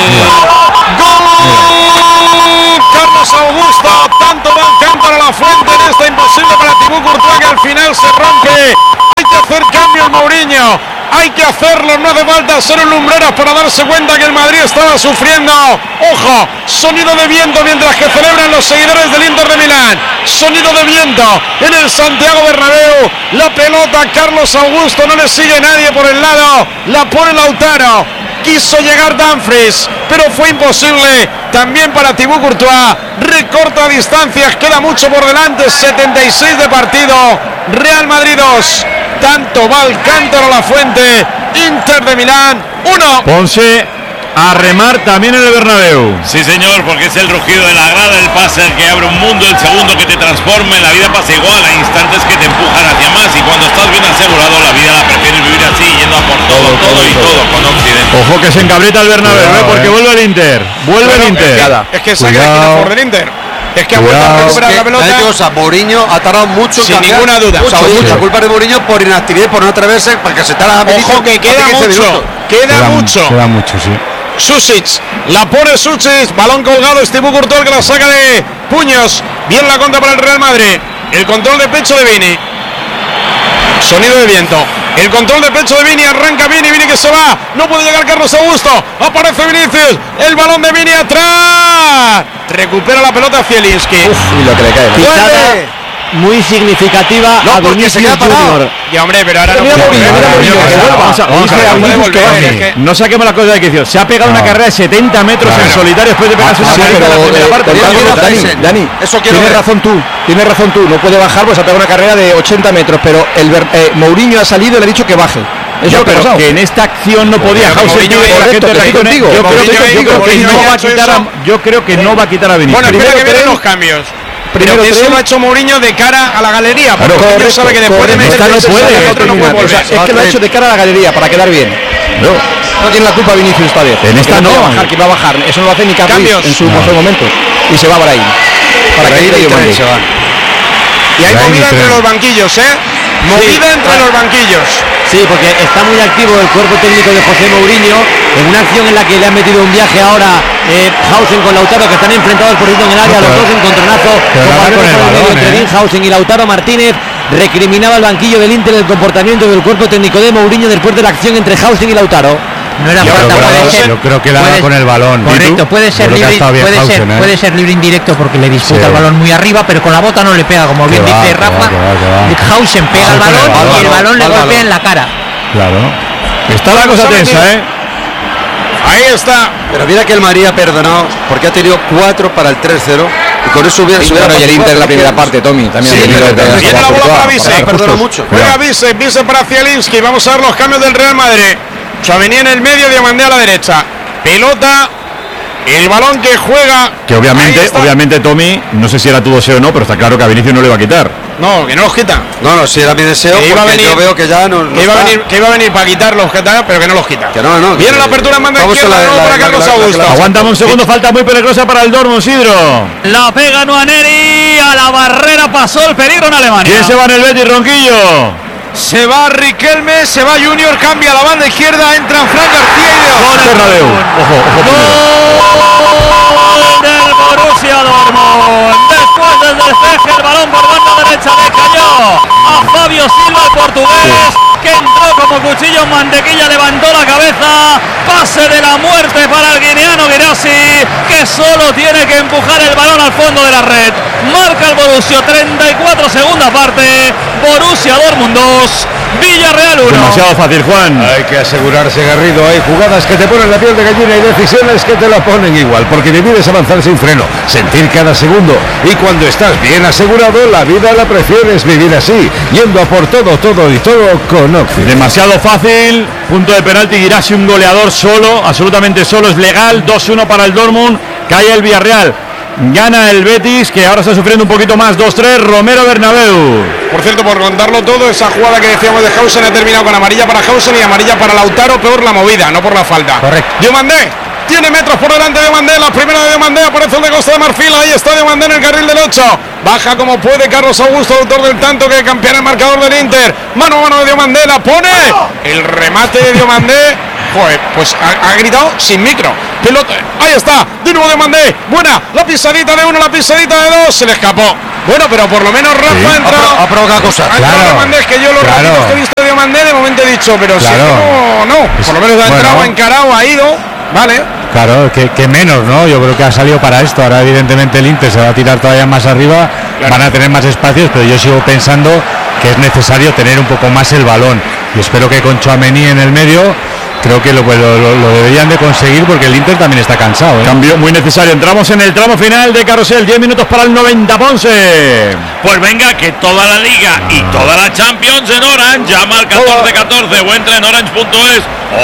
¡Gol! Carlos Augusto, tanto va Cántaro a la fuente en esta imposible para Thibaut Courtois que al final se rompe. Hay que hacer cambios, Mourinho. Hay que hacerlo, no hace falta ser un lumbreras para darse cuenta que el Madrid estaba sufriendo. Ojo, sonido de viento mientras que celebran los seguidores del Inter de Milán. Sonido de viento en el Santiago Bernabéu. La pelota, Carlos Augusto, no le sigue nadie por el lado. La pone Lautaro. Quiso llegar Dumfries, pero fue imposible. También para Thibaut Courtois. Recorta distancias, queda mucho por delante. 76 de partido. Real Madrid 2. Tanto va el Cántaro a la fuente. Inter de Milán 1. Ponce a remar también en el Bernabéu. Sí, señor, porque es el rugido de la grada, el pase que abre un mundo, el segundo que te transforma. En la vida pasa igual, hay instantes que te empujan hacia más. Y cuando estás bien asegurado, la vida la prefieres vivir así, yendo a por todo con Occidente. Ojo que se encabreta el Bernabéu, porque vuelve el Inter. Vuelve el Inter. Es que saca la favor del Inter. Es que ha vuelto a recuperar la pelota. Mourinho ha tardado mucho en sin cambiar. ninguna duda. Mucha culpa de Mourinho por inactividad, por no atreverse, porque se está la. Ojo que queda mucho. Queda mucho, sí. Susic, la pone Susic, balón colgado, Thibaut Courtois que la saca de puños. Bien la contra para el Real Madrid. El control de pecho de Vini. Sonido de viento. El control de pecho de Vini, arranca Vini que se va. No puede llegar Carlos Augusto. Aparece Vinicius. El balón de Vini atrás. Recupera la pelota Zielinski. Y lo que le cae. Puede. Muy significativa a Vinicius Junior. Y hombre, pero ahora no saquemos la cosa de quicio. Se ha pegado una carrera de 70 metros en solitario después de pegarse una carrera en la primera parte. Dani, tienes razón tú. No puede bajar, pues ha pegado una carrera de 80 metros, pero Mourinho ha salido y le ha dicho que baje. Eso, pero que en esta acción no podía. Yo creo que no va a quitar a Vinicius. Bueno, espera que vienen los cambios. Primero que eso lo ha hecho Mourinho de cara a la galería, porque Mourinho sabe que después de meter no puede volver. Es que lo ha hecho de cara a la galería para quedar bien. No tiene la culpa Vinicius esta vez. En esta no. Que va a bajar. Eso no lo hace ni Cambios en su mejor momento. Y se va para ahí. Para que ir y se va. Y hay movida entre los banquillos, Movida entre los banquillos. Sí, porque está muy activo el cuerpo técnico de José Mourinho en una acción en la que le han metido un viaje ahora Hausen con Lautaro, que están enfrentados por dentro en el área, los dos encontronazo entre Hausen y Lautaro Martínez. Recriminaba al banquillo del Inter el comportamiento del cuerpo técnico de Mourinho después de la acción entre Hausen y Lautaro. No era falta, puede ser. Yo creo que la da con el balón. Correcto, puede ser libre indirecto porque le disputa el balón muy arriba, pero con la bota no le pega, como bien dice Rafa. Hausen pega el balón y el balón le golpea en la cara. Claro. Está la cosa tensa, Ahí está. Pero mira que el Madrid ha perdonado porque ha tenido 4 para el 3-0 y con eso hubiera y el Inter en la primera parte, Tommy. También viene la bola para Vise. Perdona mucho. Juega Vise para Zielinski. Vamos a ver los cambios del Real Madrid. Tchouaméni en el medio, Diomandé a la derecha. Pelota. El balón que juega. Que obviamente Tommy, no sé si era tu deseo o no, pero está claro que a Vinicius no le va a quitar. No, que no los quita. No, si era mi deseo, que iba a venir, yo veo que ya no que iba a venir para quitarlos, pero que no los quita. Que no, viene la apertura en banda izquierda para Carlos Augusto. Aguantamos un segundo, falta muy peligrosa para el Dortmund, Sidro. La pega Nwaneri, a la barrera pasó el peligro en Alemania. ¿Quién se va en el Betis, Ronquillo? Se va Riquelme, se va Junior, cambia a la banda izquierda, entran Fran García y Bernabéu. Gol del Borussia Dortmund. Después del despeje, el balón por banda derecha le cayó a Fabio Silva, el portugués, que entró como cuchillo en mantequilla, levantó la cabeza, pase de la muerte para el guineano Guirassy, que solo tiene que empujar el balón al fondo de la red. Marca el Borussia, 34 segunda parte, Borussia Dortmund 2, Villarreal 1. Demasiado fácil, Juan. Hay que asegurarse, Garrido. Hay jugadas que te ponen la piel de gallina y decisiones que te la ponen igual, porque vivir es avanzar sin freno, sentir cada segundo. Y cuando estás bien asegurado, la vida la prefieres vivir así, yendo a por todo y todo con Occidente. Demasiado fácil. Punto de penalti, Guirassy, un goleador solo, absolutamente solo, es legal. 2-1 para el Dortmund. Cae el Villarreal. Gana el Betis, que ahora está sufriendo un poquito más. 2-3, Romero Bernabéu. Por cierto, por contarlo todo, esa jugada que decíamos de Hausen ha terminado con amarilla para Hausen y amarilla para Lautaro, peor la movida, no por la falta. Correcto. Diomandé, Tiene metros por delante de Diomandé. La primera de Diomandé, aparece el de Costa de Marfil. Ahí está Diomandé en el carril del 8. Baja como puede Carlos Augusto, autor del tanto que campeona el marcador del Inter. Mano a mano de Diomandé, la pone. El remate de Diomandé. Joder, pues ha gritado sin micro. Pelota, ahí está, de nuevo Diomandé. Buena, la pisadita de 1, la pisadita de 2. Se le escapó. Bueno, pero por lo menos Rafa entra. Ha provocado cosas. Claro. Diomandé, es que yo los ratitos que he visto de Diomandé, de momento he dicho, pero si no, por lo menos ha entrado, ha encarado, ha ido. Vale. Claro, que menos, ¿no? Yo creo que ha salido para esto. Ahora evidentemente el Inter se va a tirar todavía más arriba, van a tener más espacios, pero yo sigo pensando que es necesario tener un poco más el balón. Y espero que con Tchouaméni en el medio, creo que lo deberían de conseguir porque el Inter también está cansado, ¿eh? Cambio muy necesario. Entramos en el tramo final de Carrusel. 10 minutos para el 90, Ponce. Pues venga, que toda la Liga y toda la Champions en Orange. Llama al 1414 o entra en orange.es.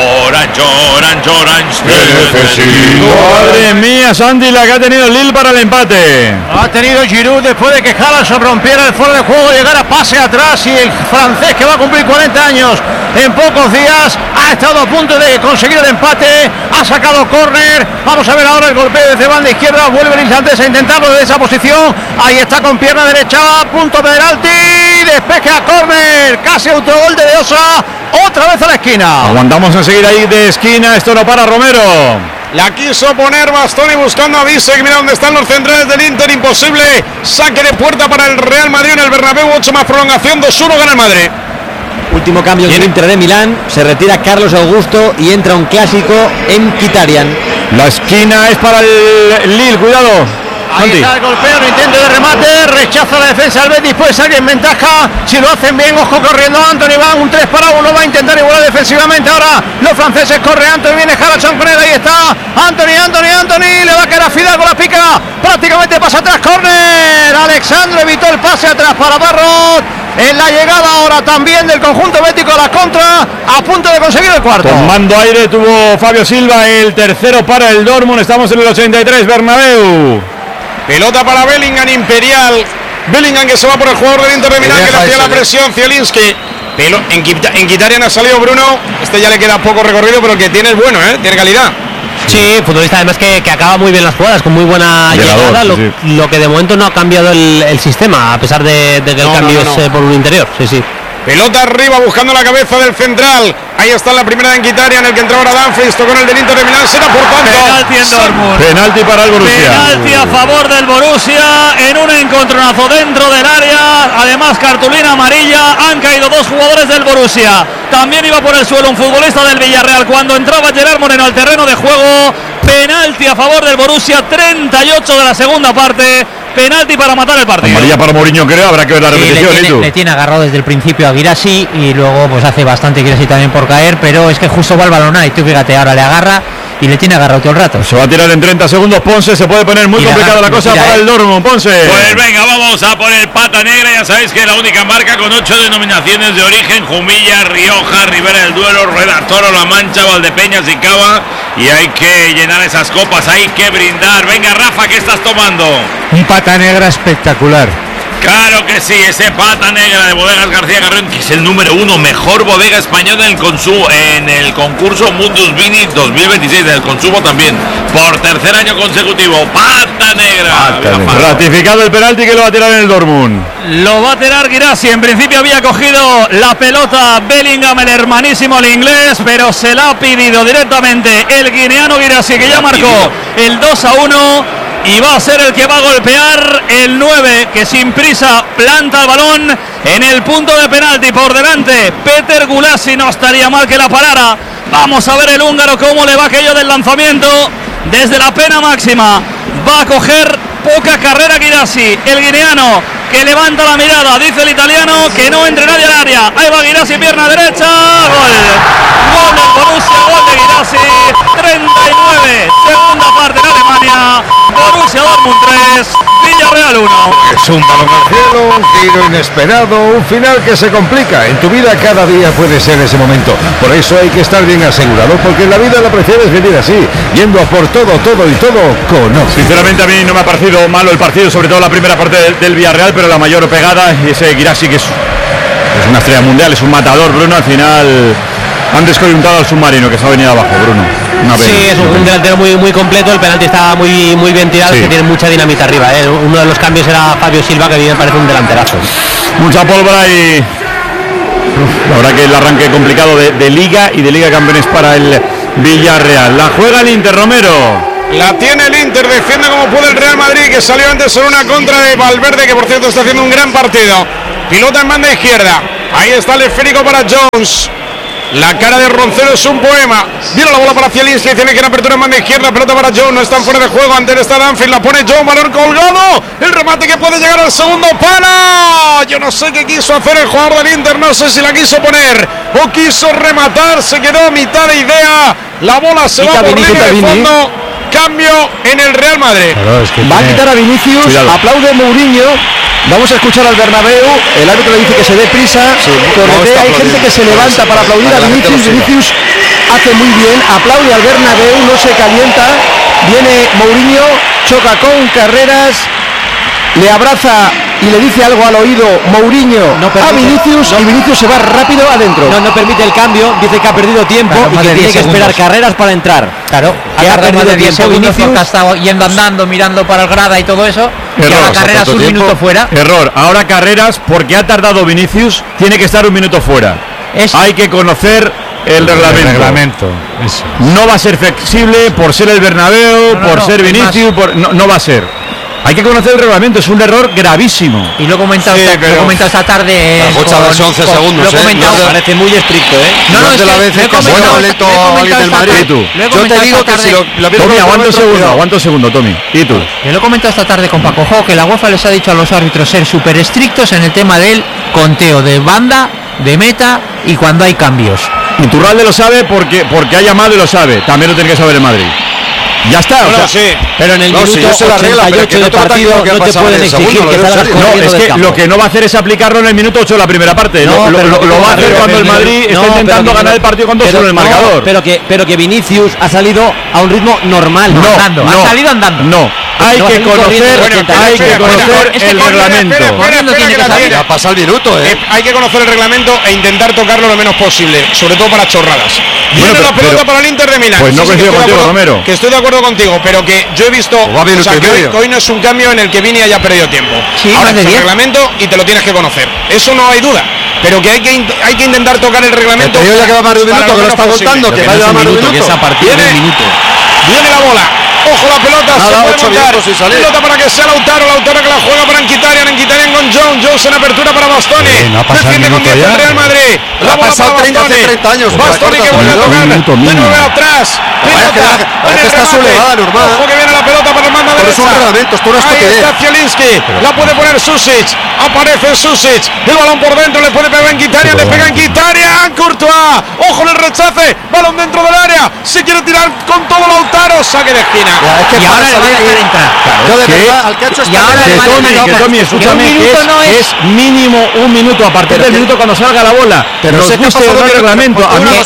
Orange, te necesito. Madre mía, Sandy, la que ha tenido Lille para el empate. Ha tenido Giroud después de que Haaland rompiera el fuera de juego, llegara pase atrás y el francés que va a cumplir 40 años en pocos días ha estado a punto de conseguir el empate, ha sacado córner. Vamos a ver ahora el golpeo desde banda izquierda, vuelve el islandés a intentarlo desde esa posición. Ahí está con pierna derecha, punto penalti, despeje a córner, casi autogol de Osa, otra vez a la esquina. Aguantamos en seguir ahí de esquina, esto no para Romero. La quiso poner Bastoni buscando a Bisek. Mira dónde están los centrales del Inter. Imposible. Saque de puerta para el Real Madrid en el Bernabéu. 8 más prolongación. 2-1 gana el Madrid. Último cambio en el Inter de Milán. Se retira Carlos Augusto y entra un clásico en Mkhitaryan. La esquina es para el Lille. Cuidado. Ahí está el golpeo, el intento de remate, rechaza la defensa del Betis, puede salir en ventaja, si lo hacen bien, ojo corriendo Anthony, va un 3-1, va a intentar igualar defensivamente ahora, los franceses corre Anthony, viene Harrison con él, ahí está, Anthony, le va a caer a Fidalgo, la pica, prácticamente pasa atrás, córner, Alexandre evitó el pase atrás para Barrot, en la llegada ahora también del conjunto bético a la contra, a punto de conseguir el cuarto. Tomando aire tuvo Fabio Silva, el tercero para el Dortmund, estamos en el 83, Bernabéu. Pelota para Bellingham, Imperial. Bellingham que se va por el jugador del Inter de Milán, que le hacía la presión, Zielinski. En Mkhitaryan ha salido Bruno. Este ya le queda poco recorrido, pero el que tiene es bueno, tiene calidad. Sí, futbolista además que acaba muy bien las jugadas, con muy buena llegada, lo que de momento no ha cambiado el sistema, a pesar de que el cambio es por un interior. Sí. Pelota arriba buscando la cabeza del central. Ahí está la primera de Mkhitaryan, el que entra ahora Dumfries, tocó con el del Inter de Milán, será por tanto. Penalti en Dortmund. Penalti para el Borussia. Penalti a favor del Borussia en un encontronazo dentro del área. Además, cartulina amarilla. Han caído dos jugadores del Borussia. También iba por el suelo un futbolista del Villarreal cuando entraba Gerard Moreno al terreno de juego. Penalti a favor del Borussia, 38 de la segunda parte. Penalti para matar el partido. Amarilla para Mourinho, creo, habrá que ver la repetición. Le tiene agarrado desde el principio a Guirassy y luego pues hace bastante Guirassy también por caer, pero es que justo va el balón y tú fíjate, ahora le agarra y le tiene agarrado todo el rato. Se va a tirar en 30 segundos Ponce, se puede poner muy complicada la cosa para el Dortmund, Ponce. Pues venga, vamos a por el pata negra, ya sabéis que es la única marca con 8 denominaciones de origen: Jumilla, Rioja, Ribera del Duero, Rueda Toro, La Mancha, Valdepeñas y Cava. Y hay que llenar esas copas, hay que brindar. Venga, Rafa, ¿qué estás tomando? Un pata negra espectacular. Claro que sí, ese pata negra de Bodegas García Carrión, que es el número 1 mejor bodega española en el concurso Mundus Vini 2026 del consumo también, por tercer año consecutivo. Pata negra. Ratificado el penalti, que lo va a tirar en el Dortmund. Lo va a tirar Guirassy. En principio había cogido la pelota Bellingham, el hermanísimo al inglés, pero se la ha pedido directamente el guineano Guirassy, que ya marcó el 2-1. Y va a ser el que va a golpear el 9, que sin prisa planta el balón en el punto de penalti. Por delante Peter Gulácsi, no estaría mal que la parara. Vamos a ver el húngaro cómo le va aquello del lanzamiento desde la pena máxima. Va a coger poca carrera Guirassy, el guineano, que levanta la mirada, dice el italiano que no entre nadie al área. Ahí va Guirassy, pierna derecha, gol del Borussia, gol de Guirassy. 39, segunda parte en Alemania. Borussia Dortmund 3, Villarreal 1. Es un balón al cielo, un giro inesperado, un final que se complica. En tu vida cada día puede ser ese momento. Por eso hay que estar bien asegurado, porque en la vida la prefieres vivir así, yendo a por todo y todo con Oxy. Sinceramente a mí no me ha parecido malo el partido, sobre todo la primera parte del Villarreal, pero la mayor pegada, y ese Guirassy, que es una estrella mundial, es un matador, Bruno, al final Han descoyuntado al submarino que se ha venido abajo, Bruno. Sí, es un delantero muy completo. El penalti está muy bien tirado, que tiene mucha dinamita arriba. Uno de los cambios era Fabio Silva, que a mí me parece un delanterazo. Mucha pólvora y la verdad que el arranque complicado de Liga y de Liga de Campeones para el Villarreal. La juega el Inter, Romero. La tiene el Inter, defiende como puede el Real Madrid, que salió antes en una contra de Valverde, que por cierto está haciendo un gran partido. Pilota en banda izquierda. Ahí está el esférico para Jones. La cara de Roncero es un poema. Viene la bola para Zielinski, tiene que ir a apertura en banda izquierda. Pelota para Jones, no están fuera de juego. Antes está Danfield, la pone Jones, balón colgado. El remate que puede llegar al segundo palo. Yo no sé qué quiso hacer el jugador del Inter, no sé si la quiso poner o quiso rematar. Se quedó a mitad de idea. La bola se va por línea de fondo. Cambio en el Real Madrid. Va a quitar a Vinicius. Cuidado. Aplaude Mourinho. Vamos a escuchar al Bernabéu. El árbitro le dice que se dé prisa. Corretea, hay gente que se levanta para aplaudir a Vinicius. Vinicius hace muy bien. Aplaude al Bernabéu, no se calienta. Viene Mourinho, choca con Carreras, le abraza y le dice algo al oído Mourinho a Vinicius, y Vinicius se va rápido adentro. No permite el cambio, dice que ha perdido tiempo, y que tiene que esperar Carreras para entrar. Claro, que ha perdido tiempo Vinicius, porque ha estado yendo andando, mirando para el grada y todo eso. Error, y ahora Carreras un minuto fuera. Error, ahora Carreras, porque ha tardado Vinicius, tiene que estar un minuto fuera. Hay que conocer el reglamento. Eso. No va a ser flexible por ser el Bernabéu, por ser Vinicius, no va a ser. Hay que conocer el reglamento, es un error gravísimo. Y lo he comentado, esta tarde. Muchas veces 11 segundos. Lo he comentado. Parece muy estricto, No, de la vez que ha sido lento a alguien del Madrid. Yo te digo que si lo Tommy, aguanta un segundo, Tommy. ¿Y tú? Yo lo he comentado esta tarde con Paco Jo, que la UEFA les ha dicho a los árbitros ser súper estrictos en el tema del conteo de banda, de meta y cuando hay cambios. Iturralde lo sabe porque ha llamado y lo sabe. También lo tiene que saber el Madrid. Ya está, bueno, o sea, sí. Pero en el minuto 88 de partido no te pueden exigir que salgas corriendo es que del campo. lo que no va a hacer es aplicarlo en el minuto 8 de la primera parte. Lo va a hacer cuando el Madrid está intentando ganar el partido con 2-1 en el marcador. Pero que Vinicius ha salido a un ritmo normal, ha salido andando. No, hay que conocer el reglamento. Ya pasa el minuto, Hay que conocer el reglamento e intentar tocarlo lo menos posible, sobre todo para chorradas. Viene la pelota para el Inter de Milán. Pues no coincido contigo, Romero. Que estoy de acuerdo contigo, pero que yo he visto que hoy no es un cambio en el que Vini haya perdido tiempo. Sí, ahora es el reglamento y te lo tienes que conocer. Eso no hay duda. Pero que hay que intentar tocar el reglamento. Pero ya que va más de un minuto, que lo está contando, que va a llevar más de un minuto. Que es a partir de un minuto. Viene la bola. Ojo la pelota, nada, se puede montar. Pelota para que sea Lautaro que la juega para Mkhitaryan con Jones en apertura para Bastoni. Defiende con 10 el Real Madrid. La ha pasado 30 años. Bastoni que vuelve a tocar. De nuevo atrás. Parece que está soledad, normal. Ojo que viene la pelota para el mando derecha. Pero es un reglamento, esto no es Ahí está Zielinski. La puede poner Susic. Aparece Susic. El balón por dentro, le puede pegar Mkhitaryan. Le pega Mkhitaryan. Courtois. Ojo en el rechace. Balón dentro del área. Se quiere tirar con todo Lautaro. Saque de esquina. Y ahora le van a dejar entrar. Yo de verdad, al que ha hecho que Tommy, escúchame, que es mínimo un minuto a partir del minuto cuando salga la bola. Pero nos gusta el reglamento. A mí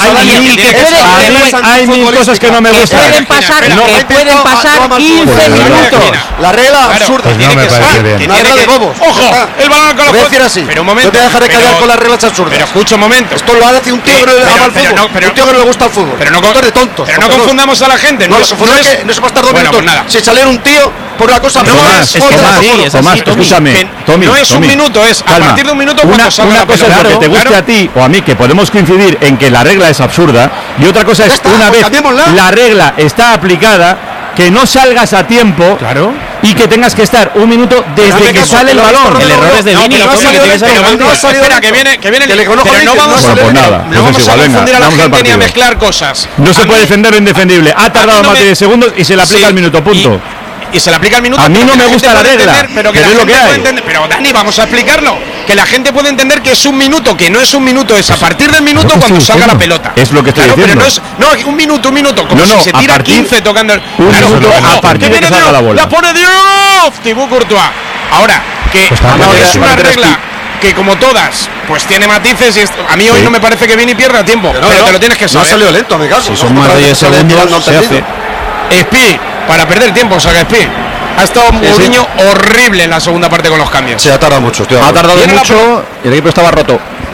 hay mil cosas que no me gustan. Pueden pasar 15 minutos. La regla absurda. No me parece bien. La regla de bobos. Ojo, el balón con la voy a decir así. Pero un momento. No te dejaré callar con las reglas absurdas. Pero escucha un momento. Esto lo hace un tío que no le ama el fútbol. Un tío que no le gusta el fútbol. Pero no de tontos. Pero no confundamos a la gente. No se puede estar 2 minutos. Si saliera un tío por una cosa Tomás, escúchame, Tommy, no es un minuto, es a partir de un minuto cuando salga una la cosa pelota. es lo que te guste a ti o a mí, que podemos coincidir en que la regla es absurda, y otra cosa es una vez la regla está aplicada, que no salgas a tiempo y que tengas que estar un minuto desde que sale el balón. El error es de Vini. Espera, que viene pero no vamos a confundir a la gente ni a mezclar cosas. No se puede defender lo indefendible. Ha tardado más de 10 segundos y se le aplica el minuto, punto. Y se le aplica el minuto. A mí no me gusta la regla, pero es lo que hay. Pero Dani, vamos a explicarlo. Que la gente puede entender que es un minuto, que no es un minuto, es a partir del minuto cuando salga la pelota. Es lo que estoy diciendo. Pero no es un minuto, como si se tira 15 tocando. A partir de que salga la bola. La pone Dios, Thibaut Courtois. Ahora, que es una regla que como todas, pues tiene matices y a mí hoy no me parece que Vini pierda tiempo. Pero te lo tienes que saber. No ha salido lento, me caso. Si son más de 10 segundos, se hace. Espi, para perder tiempo, saca Espi. Ha estado Mourinho horrible en la segunda parte con los cambios. Se ha tardado mucho. Ha tardado mucho y el equipo estaba roto.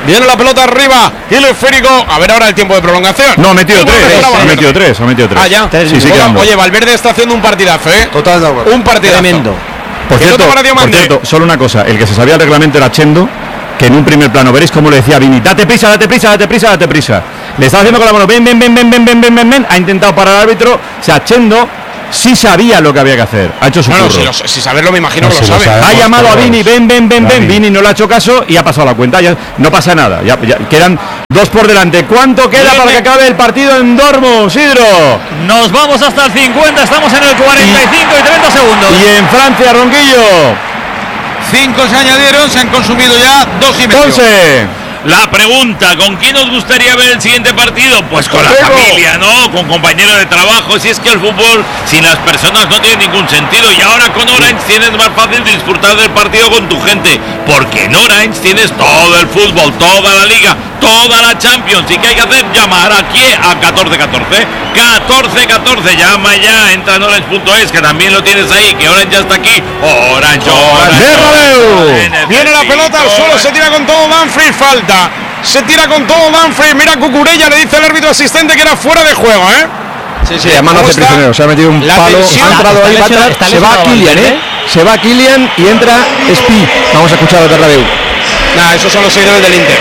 Viene la pelota arriba y el esférico. A ver ahora el tiempo de prolongación. No, ha metido 3. Ha metido 3. Ah, ya. Sí, Oye, Valverde está haciendo un partidazo, ¿eh? Total de acuerdo. Un partidazo. Tremendo. Por cierto, solo una cosa. El que se sabía el reglamento era Chendo, que en un primer plano veréis cómo le decía a Vini, date prisa. Le estaba haciendo con la mano, ven. Ha intentado parar al árbitro. O sea, Chendo sí sabía lo que había que hacer. Ha hecho su curro. Si saberlo me imagino que lo sabe. Ha llamado a Vini, ven. Vini no le ha hecho caso y ha pasado la cuenta. Ya no pasa nada. Ya quedan 2 por delante. ¿Cuánto queda para que acabe el partido en Dortmund, Sidro? Nos vamos hasta el 50. Estamos en el 45 y 30 segundos. Y en Francia, Ronquillo. 5 se añadieron, se han consumido ya 2 y medio. Entonces, la pregunta, ¿con quién os gustaría ver el siguiente partido? Pues con la familia, ¿no? Con compañeros de trabajo. Si es que el fútbol sin las personas no tiene ningún sentido. Y ahora con Orange tienes más fácil disfrutar del partido con tu gente. Porque en Orange tienes todo el fútbol, toda la liga, toda la Champions. ¿Y qué hay que hacer? Llamar aquí a 1414. 1414, llama ya, entra en orange.es, que también lo tienes ahí, que Orange ya está aquí. Orange. Viene la pelota al suelo, se tira con todo Dumfries, falta. Se tira con todo Dumfries, mira Cucurella, le dice el árbitro asistente que era fuera de juego, ¿eh? Sí, a mano hace prisionero, se ha metido un palo, ha entrado ahí, se va Kylian, se va Kylian y entra Spi. Vamos a escuchar a Bernabéu. Esos son los seguidores del Inter.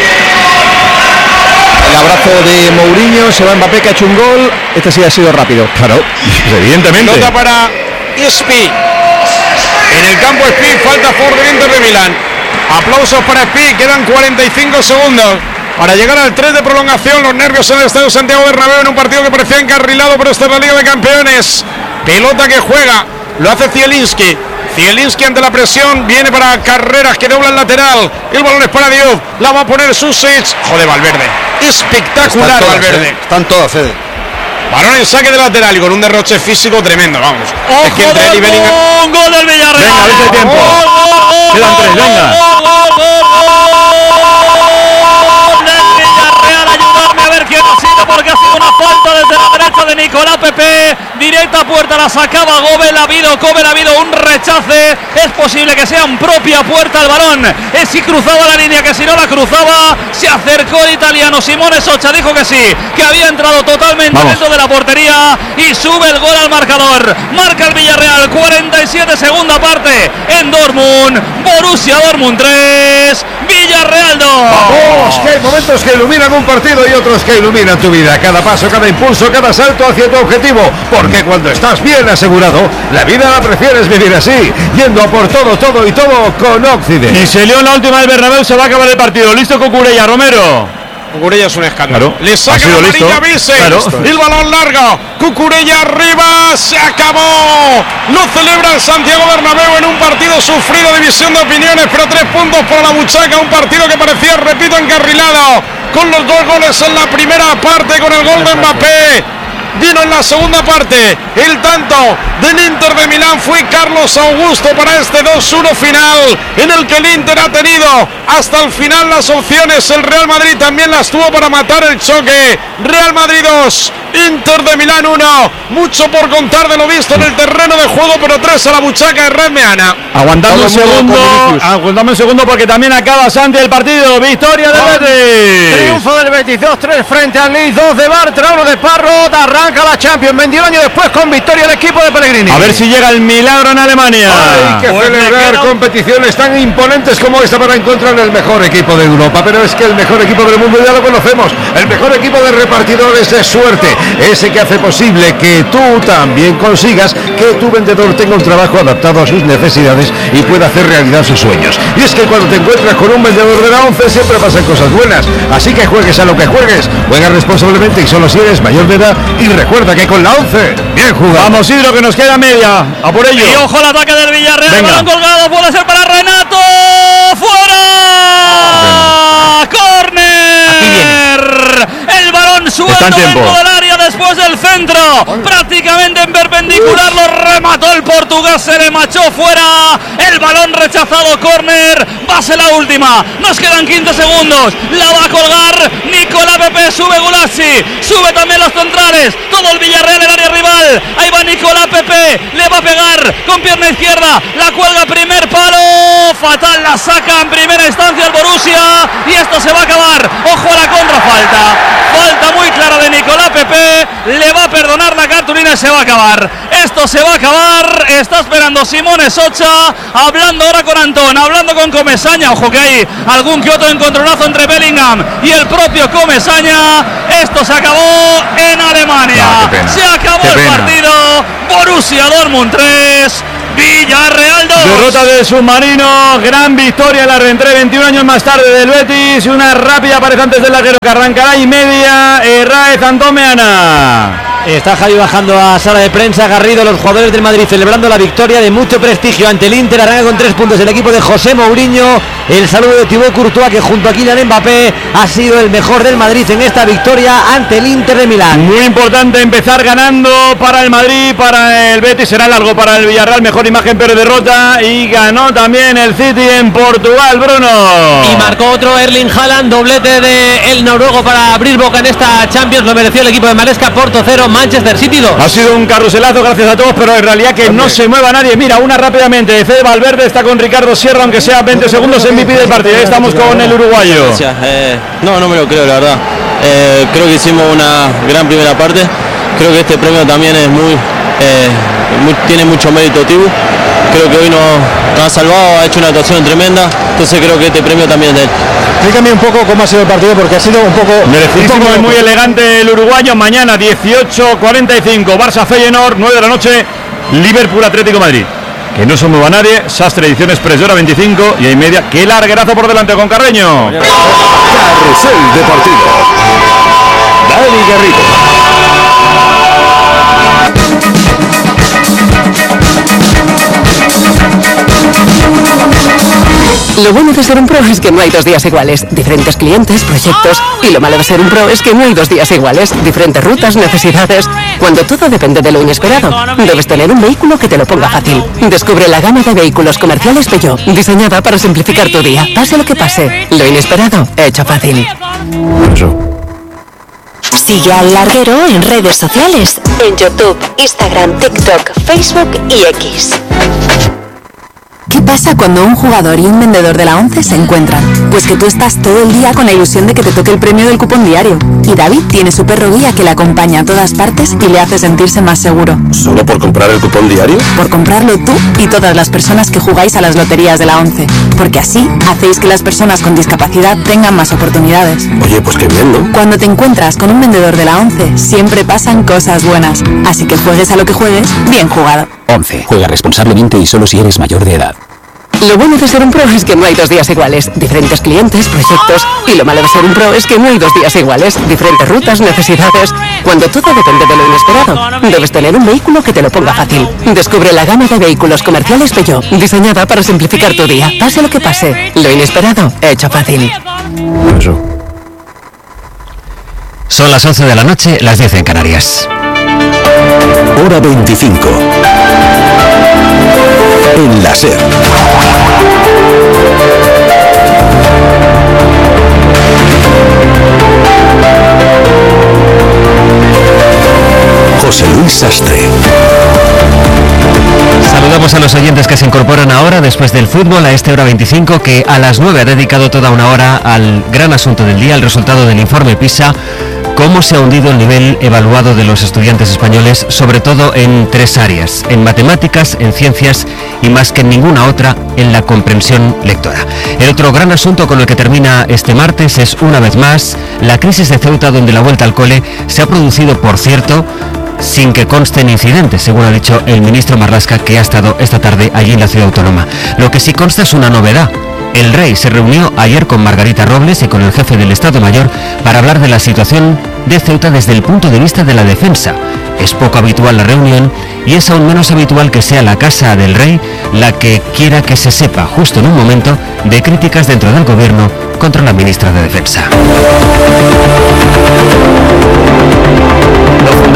El abrazo de Mourinho, se va Mbappé que ha hecho un gol. Este sí ha sido rápido. Claro, evidentemente. Pelota para Spi. En el campo Spi, falta a favor del Inter de Milán. Aplausos para Spi, quedan 45 segundos para llegar al 3 de prolongación. Los nervios en el estadio Santiago Bernabéu en un partido que parecía encarrilado, pero esta es la Liga de Campeones. Pelota que juega, lo hace Zielinski. Zielinski ante la presión, viene para Carreras que dobla el lateral. El balón es para Diop, la va a poner Susic. Joder, Valverde, espectacular Valverde. Están todas, Fede. Balón en saque de lateral y con un derroche físico tremendo, vamos. ¡Ojo, es que entre él y Bellingham... un gol del Villarreal! Venga, a ver si hay tiempo. Quedan 3, venga. Ayudarme a ver quién ha sido, porque ha sido una falta desde la derecha de Nicolás Pepe. Directa puerta, la sacaba Gobel, ha habido un rechace. Es posible que sea en propia puerta el balón. Es si cruzaba la línea, que si no la cruzaba. Se acercó el italiano Simone Socha, dijo que sí, que había entrado totalmente dentro de la portería y sube el gol al marcador. Marca el Villarreal, 47 segunda parte en Dortmund. Borussia Dortmund 3, Villarreal 2. Vamos, que hay momentos que iluminan un partido y otros que iluminan tu vida. Cada paso, cada impulso, cada salto hacia tu objetivo. Porque cuando estás bien asegurado, la vida la prefieres vivir así, yendo a por todo con Occident. Y se lió en la última del Bernabéu, se va a acabar el partido. Listo Cucurella, Romero. Cucurella es un escándalo. Claro, le saca la amarilla Vise. Claro. El balón largo. Cucurella arriba. Se acabó. Lo celebra el Santiago Bernabéu en un partido sufrido, división de opiniones, pero 3 puntos para la buchaca. Un partido que parecía, repito, encarrilado. Con los 2 goles en la primera parte, con el gol de Mbappé. Vino en la segunda parte el tanto del Inter de Milán, fue Carlos Augusto para este 2-1 final, en el que el Inter ha tenido hasta el final las opciones. El Real Madrid también las tuvo para matar el choque. Real Madrid 2, Inter de Milán 1. Mucho por contar de lo visto en el terreno de juego, pero 3 a la buchaca de Red Meana. Aguantando un segundo porque también acaba Santi el partido. Victoria del Betis. Triunfo del Betis 2-3 frente al Leeds, 2 de Bartra, 1 de Parrot. Arranca la Champions 21 años después con victoria del equipo de Pellegrini. A ver si llega el milagro en Alemania. Hay que celebrar competiciones tan imponentes como esta para encontrar el mejor equipo de Europa. Pero es que el mejor equipo del mundo ya lo conocemos. El mejor equipo de repartidores de suerte. Ese que hace posible que tú también consigas que tu vendedor tenga un trabajo adaptado a sus necesidades y pueda hacer realidad sus sueños. Y es que cuando te encuentras con un vendedor de la 11 siempre pasan cosas buenas. Así que juegues a lo que juegues, juega responsablemente y solo si eres mayor de edad. Y recuerda que con la 11, bien jugado. Vamos, Isidro, que nos queda media. A por ello. Y ojo al ataque del Villarreal. Balón colgado, puede ser para Renato. ¡Fuera! ¡Córner! El balón suelto dentro del área del después del centro, prácticamente en perpendicular, lo remató el portugués, se le machó fuera, el balón rechazado, córner, va a ser la última, nos quedan 15 segundos, la va a colgar Nicolás Pepe, sube Gulacsi, sube también los centrales, todo el Villarreal en área rival, ahí va Nicolás Pepe, le va a pegar con pierna izquierda, la cuelga, primer palo, fatal, la saca en primera instancia el Borussia, y esto se va a acabar, ojo a la contrafalta, falta muy clara de Nicolás Pepe, le va a perdonar la cartulina y se va a acabar, esto se va a acabar, está esperando Simone Socha, hablando ahora con Antón, hablando con Comesaña, ojo que hay algún que otro encontronazo entre Bellingham y el propio Comesaña, esto se acabó en Alemania, se acabó el partido, Borussia Dortmund 3, Villarreal 2. Derrota del submarino, gran victoria en la reentré 21 años más tarde del Betis, una rápida pared antes del larguero que arrancará y media, Raez Antón Meana. Está Javi bajando a sala de prensa, Garrido, los jugadores del Madrid celebrando la victoria de mucho prestigio ante el Inter, arranca con 3 puntos el equipo de José Mourinho, el saludo de Thibaut Courtois que junto a Kylian Mbappé ha sido el mejor del Madrid en esta victoria ante el Inter de Milán. Muy importante empezar ganando para el Madrid, para el Betis será largo, para el Villarreal mejor imagen pero derrota, y ganó también el City en Portugal, Bruno. Y marcó otro Erling Haaland, doblete de el noruego para abrir boca en esta Champions, lo mereció el equipo de Maresca, Porto 0, Manchester City 2. Ha sido un carruselazo, gracias a todos, pero en realidad que no se mueva nadie. Mira, una rápidamente, Fede Valverde está con Ricardo Sierra, aunque sea 20 segundos MVP del partido. Ahí estamos con el uruguayo. Gracias. No me lo creo, la verdad. Creo que hicimos una gran primera parte. Creo que este premio también es tiene mucho mérito Tibu. Creo que hoy nos ha salvado, ha hecho una actuación tremenda. Entonces creo que este premio también es de él. Explícame un poco cómo ha sido el partido, porque ha sido un poco merecidísimo y muy elegante el uruguayo. Mañana 18:45 Barça Feyenoord, 9 de la noche Liverpool Atlético Madrid. Que no se mueva nadie, Sastre Ediciones Express, hora 25 y hay media. ¡Qué larguerazo por delante con Carreño! Carrusel Deportivo. Dani Garrido. Lo bueno de ser un pro es que no hay 2 días iguales, diferentes clientes, proyectos, y lo malo de ser un pro es que no hay 2 días iguales, diferentes rutas, necesidades. Cuando todo depende de lo inesperado, debes tener un vehículo que te lo ponga fácil. Descubre la gama de vehículos comerciales Peugeot, diseñada para simplificar tu día, pase lo que pase. Lo inesperado, hecho fácil. Sigue al Larguero en redes sociales, en YouTube, Instagram, TikTok, Facebook y X. ¿Qué pasa cuando un jugador y un vendedor de la ONCE se encuentran? Pues que tú estás todo el día con la ilusión de que te toque el premio del cupón diario. Y David tiene su perro guía que le acompaña a todas partes y le hace sentirse más seguro. ¿Solo por comprar el cupón diario? Por comprarlo tú y todas las personas que jugáis a las loterías de la ONCE. Porque así hacéis que las personas con discapacidad tengan más oportunidades. Oye, pues qué bien, ¿no? Cuando te encuentras con un vendedor de la ONCE, siempre pasan cosas buenas. Así que juegues a lo que juegues, bien jugado. ONCE. Juega responsablemente y solo si eres mayor de edad. Lo bueno de ser un pro es que no hay 2 días iguales, diferentes clientes, proyectos, y lo malo de ser un pro es que no hay 2 días iguales, diferentes rutas, necesidades. Cuando todo depende de lo inesperado, debes tener un vehículo que te lo ponga fácil. Descubre la gama de vehículos comerciales Peugeot, diseñada para simplificar tu día, pase lo que pase. Lo inesperado, hecho fácil. Son las 11 de la noche, las 10 en Canarias. Hora 25. En la SER. José Luis Sastre. Saludamos a los oyentes que se incorporan ahora después del fútbol a esta hora 25, que a las 9 ha dedicado toda una hora al gran asunto del día, el resultado del informe PISA, cómo se ha hundido el nivel evaluado de los estudiantes españoles, sobre todo en 3 áreas, en matemáticas, en ciencias y más que en ninguna otra, en la comprensión lectora. El otro gran asunto con el que termina este martes es, una vez más, la crisis de Ceuta, donde la vuelta al cole se ha producido, por cierto, sin que consten incidentes, según ha dicho el ministro Marlaska, que ha estado esta tarde allí en la ciudad autónoma. Lo que sí consta es una novedad. El rey se reunió ayer con Margarita Robles y con el jefe del Estado Mayor para hablar de la situación de Ceuta desde el punto de vista de la defensa. Es poco habitual la reunión y es aún menos habitual que sea la casa del rey la que quiera que se sepa, justo en un momento de críticas dentro del gobierno contra la ministra de Defensa.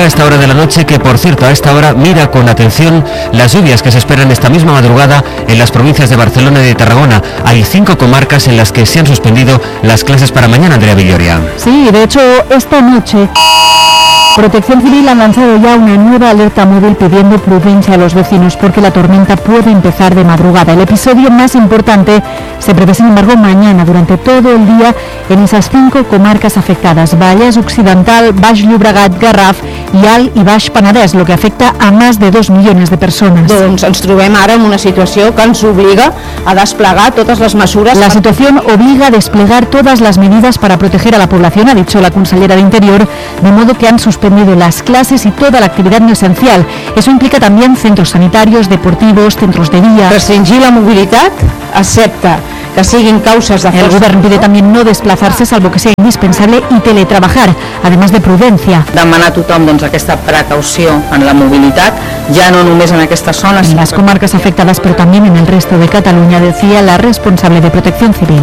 a esta hora de la noche, que por cierto a esta hora mira con atención las lluvias que se esperan esta misma madrugada en las provincias de Barcelona y de Tarragona. Hay 5 comarcas en las que se han suspendido las clases para mañana, Andrea Villoria. Sí, de hecho esta noche Protección Civil ha lanzado ya una nueva alerta móvil pidiendo prudencia a los vecinos porque la tormenta puede empezar de madrugada. El episodio más importante se prevé, sin embargo, mañana durante todo el día en esas 5 comarcas afectadas: Vallès Occidental, Baix Llobregat, Garraf i Alt i Baix Penedès, lo que afecta a más de 2 millones de personas. Doncs ens trobem ara en una situació que ens obliga a desplegar todas las mesures. La situación obliga a desplegar todas las medidas para proteger a la población, ha dicho la consellera de Interior, de modo que han suspendido las clases y toda la actividad no esencial. Eso implica también centros sanitarios, deportivos, centros de día. Restringir la movilidad, excepte que siguin causes de El Govern pide también no desplazarse salvo que sea indispensable y teletrabajar, además de prudencia. Demanar a tothom doncs, aquesta precaució en la mobilitat, ja no només en aquestes zones. En las comarcas afectadas, pero también en el resto de Cataluña, decía la responsable de Protección Civil.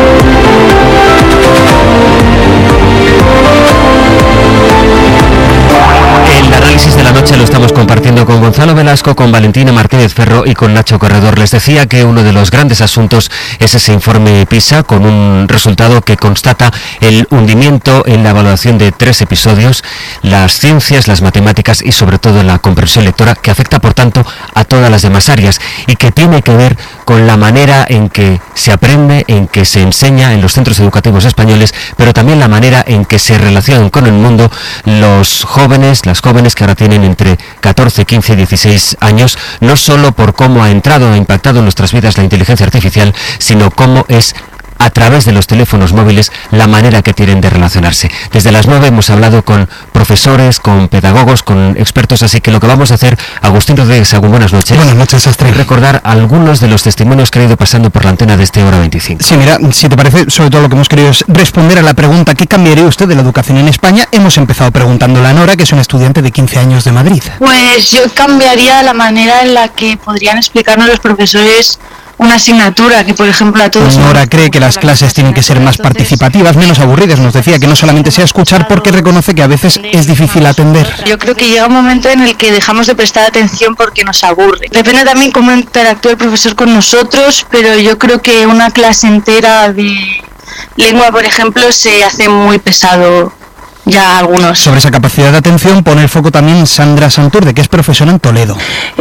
El análisis de la noche lo estamos compartiendo con Gonzalo Velasco, con Valentina Martínez Ferro y con Nacho Corredor. Les decía que uno de los grandes asuntos es ese informe PISA, con un resultado que constata el hundimiento en la evaluación de 3 episodios: las ciencias, las matemáticas y sobre todo la comprensión lectora, que afecta por tanto a todas las demás áreas y que tiene que ver con la manera en que se aprende, en que se enseña en los centros educativos españoles, pero también la manera en que se relacionan con el mundo los jóvenes, las jóvenes que ahora tienen entre 14, 15 y 16 años, no solo por cómo ha entrado o ha impactado en nuestras vidas la inteligencia artificial, sino cómo es a través de los teléfonos móviles la manera que tienen de relacionarse. Desde las 9 hemos hablado con profesores, con pedagogos, con expertos, así que lo que vamos a hacer, Agustín Rodríguez Sagún, buenas noches. Buenas noches, Astre. Y recordar algunos de los testimonios que han ido pasando por la antena de este Hora 25. Sí, mira, si te parece, sobre todo lo que hemos querido es responder a la pregunta: ¿qué cambiaría usted de la educación en España? Hemos empezado preguntándole a Nora, que es una estudiante de 15 años de Madrid. Pues yo cambiaría la manera en la que podrían explicarnos los profesores una asignatura que, por ejemplo, a todos... Nora cree que las clases tienen que ser más participativas, menos aburridas. Nos decía que no solamente sea escuchar, porque reconoce que a veces es difícil atender. Yo creo que llega un momento en el que dejamos de prestar atención porque nos aburre. Depende también cómo interactúa el profesor con nosotros, pero yo creo que una clase entera de lengua, por ejemplo, se hace muy pesado ya algunos. Sobre esa capacidad de atención pone el foco también Sandra Santurde, que es profesora en Toledo.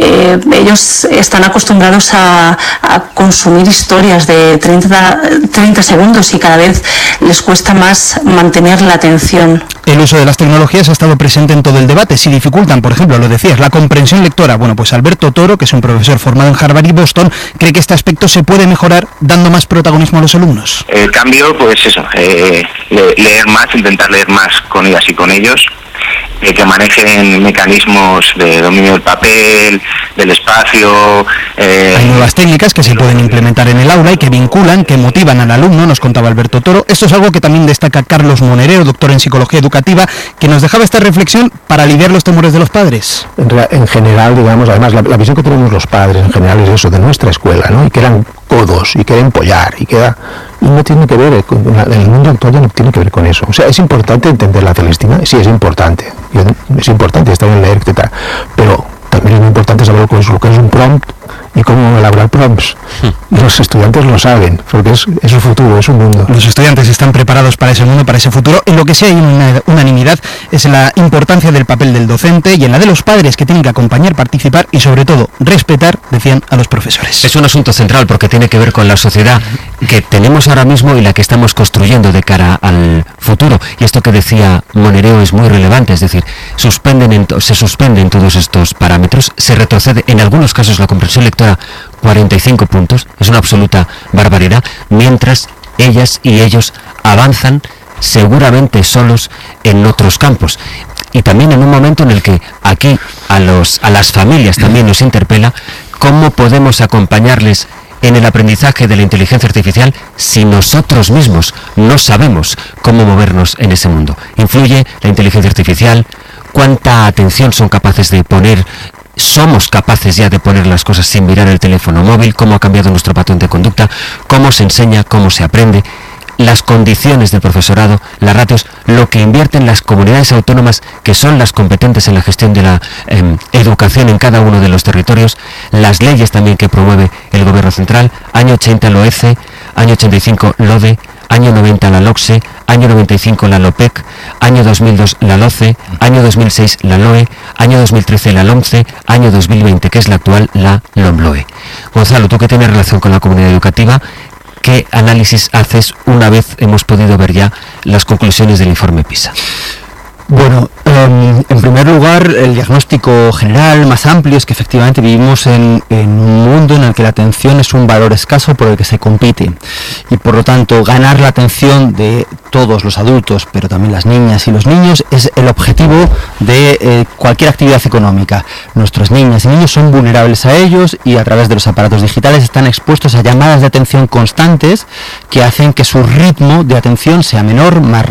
Ellos están acostumbrados a consumir historias de 30 segundos y cada vez les cuesta más mantener la atención. El uso de las tecnologías ha estado presente en todo el debate. Si dificultan, por ejemplo, lo decías, la comprensión lectora, bueno, pues Alberto Toro, que es un profesor formado en Harvard y Boston, cree que este aspecto se puede mejorar dando más protagonismo a los alumnos. El cambio, pues eso, leer más, intentar leer más con ellas y con ellos, que manejen mecanismos de dominio del papel, del espacio. Hay nuevas técnicas que se pueden implementar en el aula y que vinculan, que motivan al alumno, nos contaba Alberto Toro. Esto es algo que también destaca Carlos Monerero, doctor en psicología educativa, que nos dejaba esta reflexión para aliviar los temores de los padres. En general, digamos, además la visión que tenemos los padres en general es eso, de nuestra escuela, ¿no? Y que eran codos, y que era empollar, y no tiene que ver, en el mundo actual ya no tiene que ver con eso. O sea, es importante entender la Celestina, sí, es importante estar en leer, etc. Pero también es muy importante saber lo que es un prompt y cómo elaborar prompts. Y los estudiantes lo saben, porque es su futuro, es un mundo. Los estudiantes están preparados para ese mundo, para ese futuro. En lo que sí hay una unanimidad es en la importancia del papel del docente y en la de los padres, que tienen que acompañar, participar y sobre todo respetar, decían, a los profesores. Es un asunto central porque tiene que ver con la sociedad que tenemos ahora mismo y la que estamos construyendo de cara al futuro. Y esto que decía Monereo es muy relevante, es decir, se suspenden todos estos parámetros, se retrocede en algunos casos la comprensión lectora 45 puntos, es una absoluta barbaridad, mientras ellas y ellos avanzan seguramente solos en otros campos. Y también en un momento en el que aquí a las familias también nos interpela cómo podemos acompañarles en el aprendizaje de la inteligencia artificial si nosotros mismos no sabemos cómo movernos en ese mundo. ¿Influye la inteligencia artificial? ¿Cuánta atención son capaces de poner? ¿Somos capaces ya de poner las cosas sin mirar el teléfono móvil? ¿Cómo ha cambiado nuestro patrón de conducta? ¿Cómo se enseña? ¿Cómo se aprende? las condiciones del profesorado, las ratios, lo que invierten las comunidades autónomas, que son las competentes en la gestión de la educación en cada uno de los territorios, las leyes también que promueve el gobierno central, año 80 la OECE, año 85 LODE, año 90 la LOCSE, año 95 la LOPEC, año 2002 la LOCE, año 2006 la LOE, año 2013 la LOMCE, año 2020, que es la actual, la LOMLOE. Gonzalo, tú que tienes relación con la comunidad educativa, ¿qué análisis haces una vez hemos podido ver ya las conclusiones del informe PISA? Bueno, en primer lugar, el diagnóstico general más amplio es que efectivamente vivimos en un mundo en el que la atención es un valor escaso por el que se compite, y por lo tanto ganar la atención de todos los adultos, pero también las niñas y los niños, es el objetivo de cualquier actividad económica. Nuestras niñas y niños son vulnerables a ellos y a través de los aparatos digitales están expuestos a llamadas de atención constantes que hacen que su ritmo de atención sea menor, más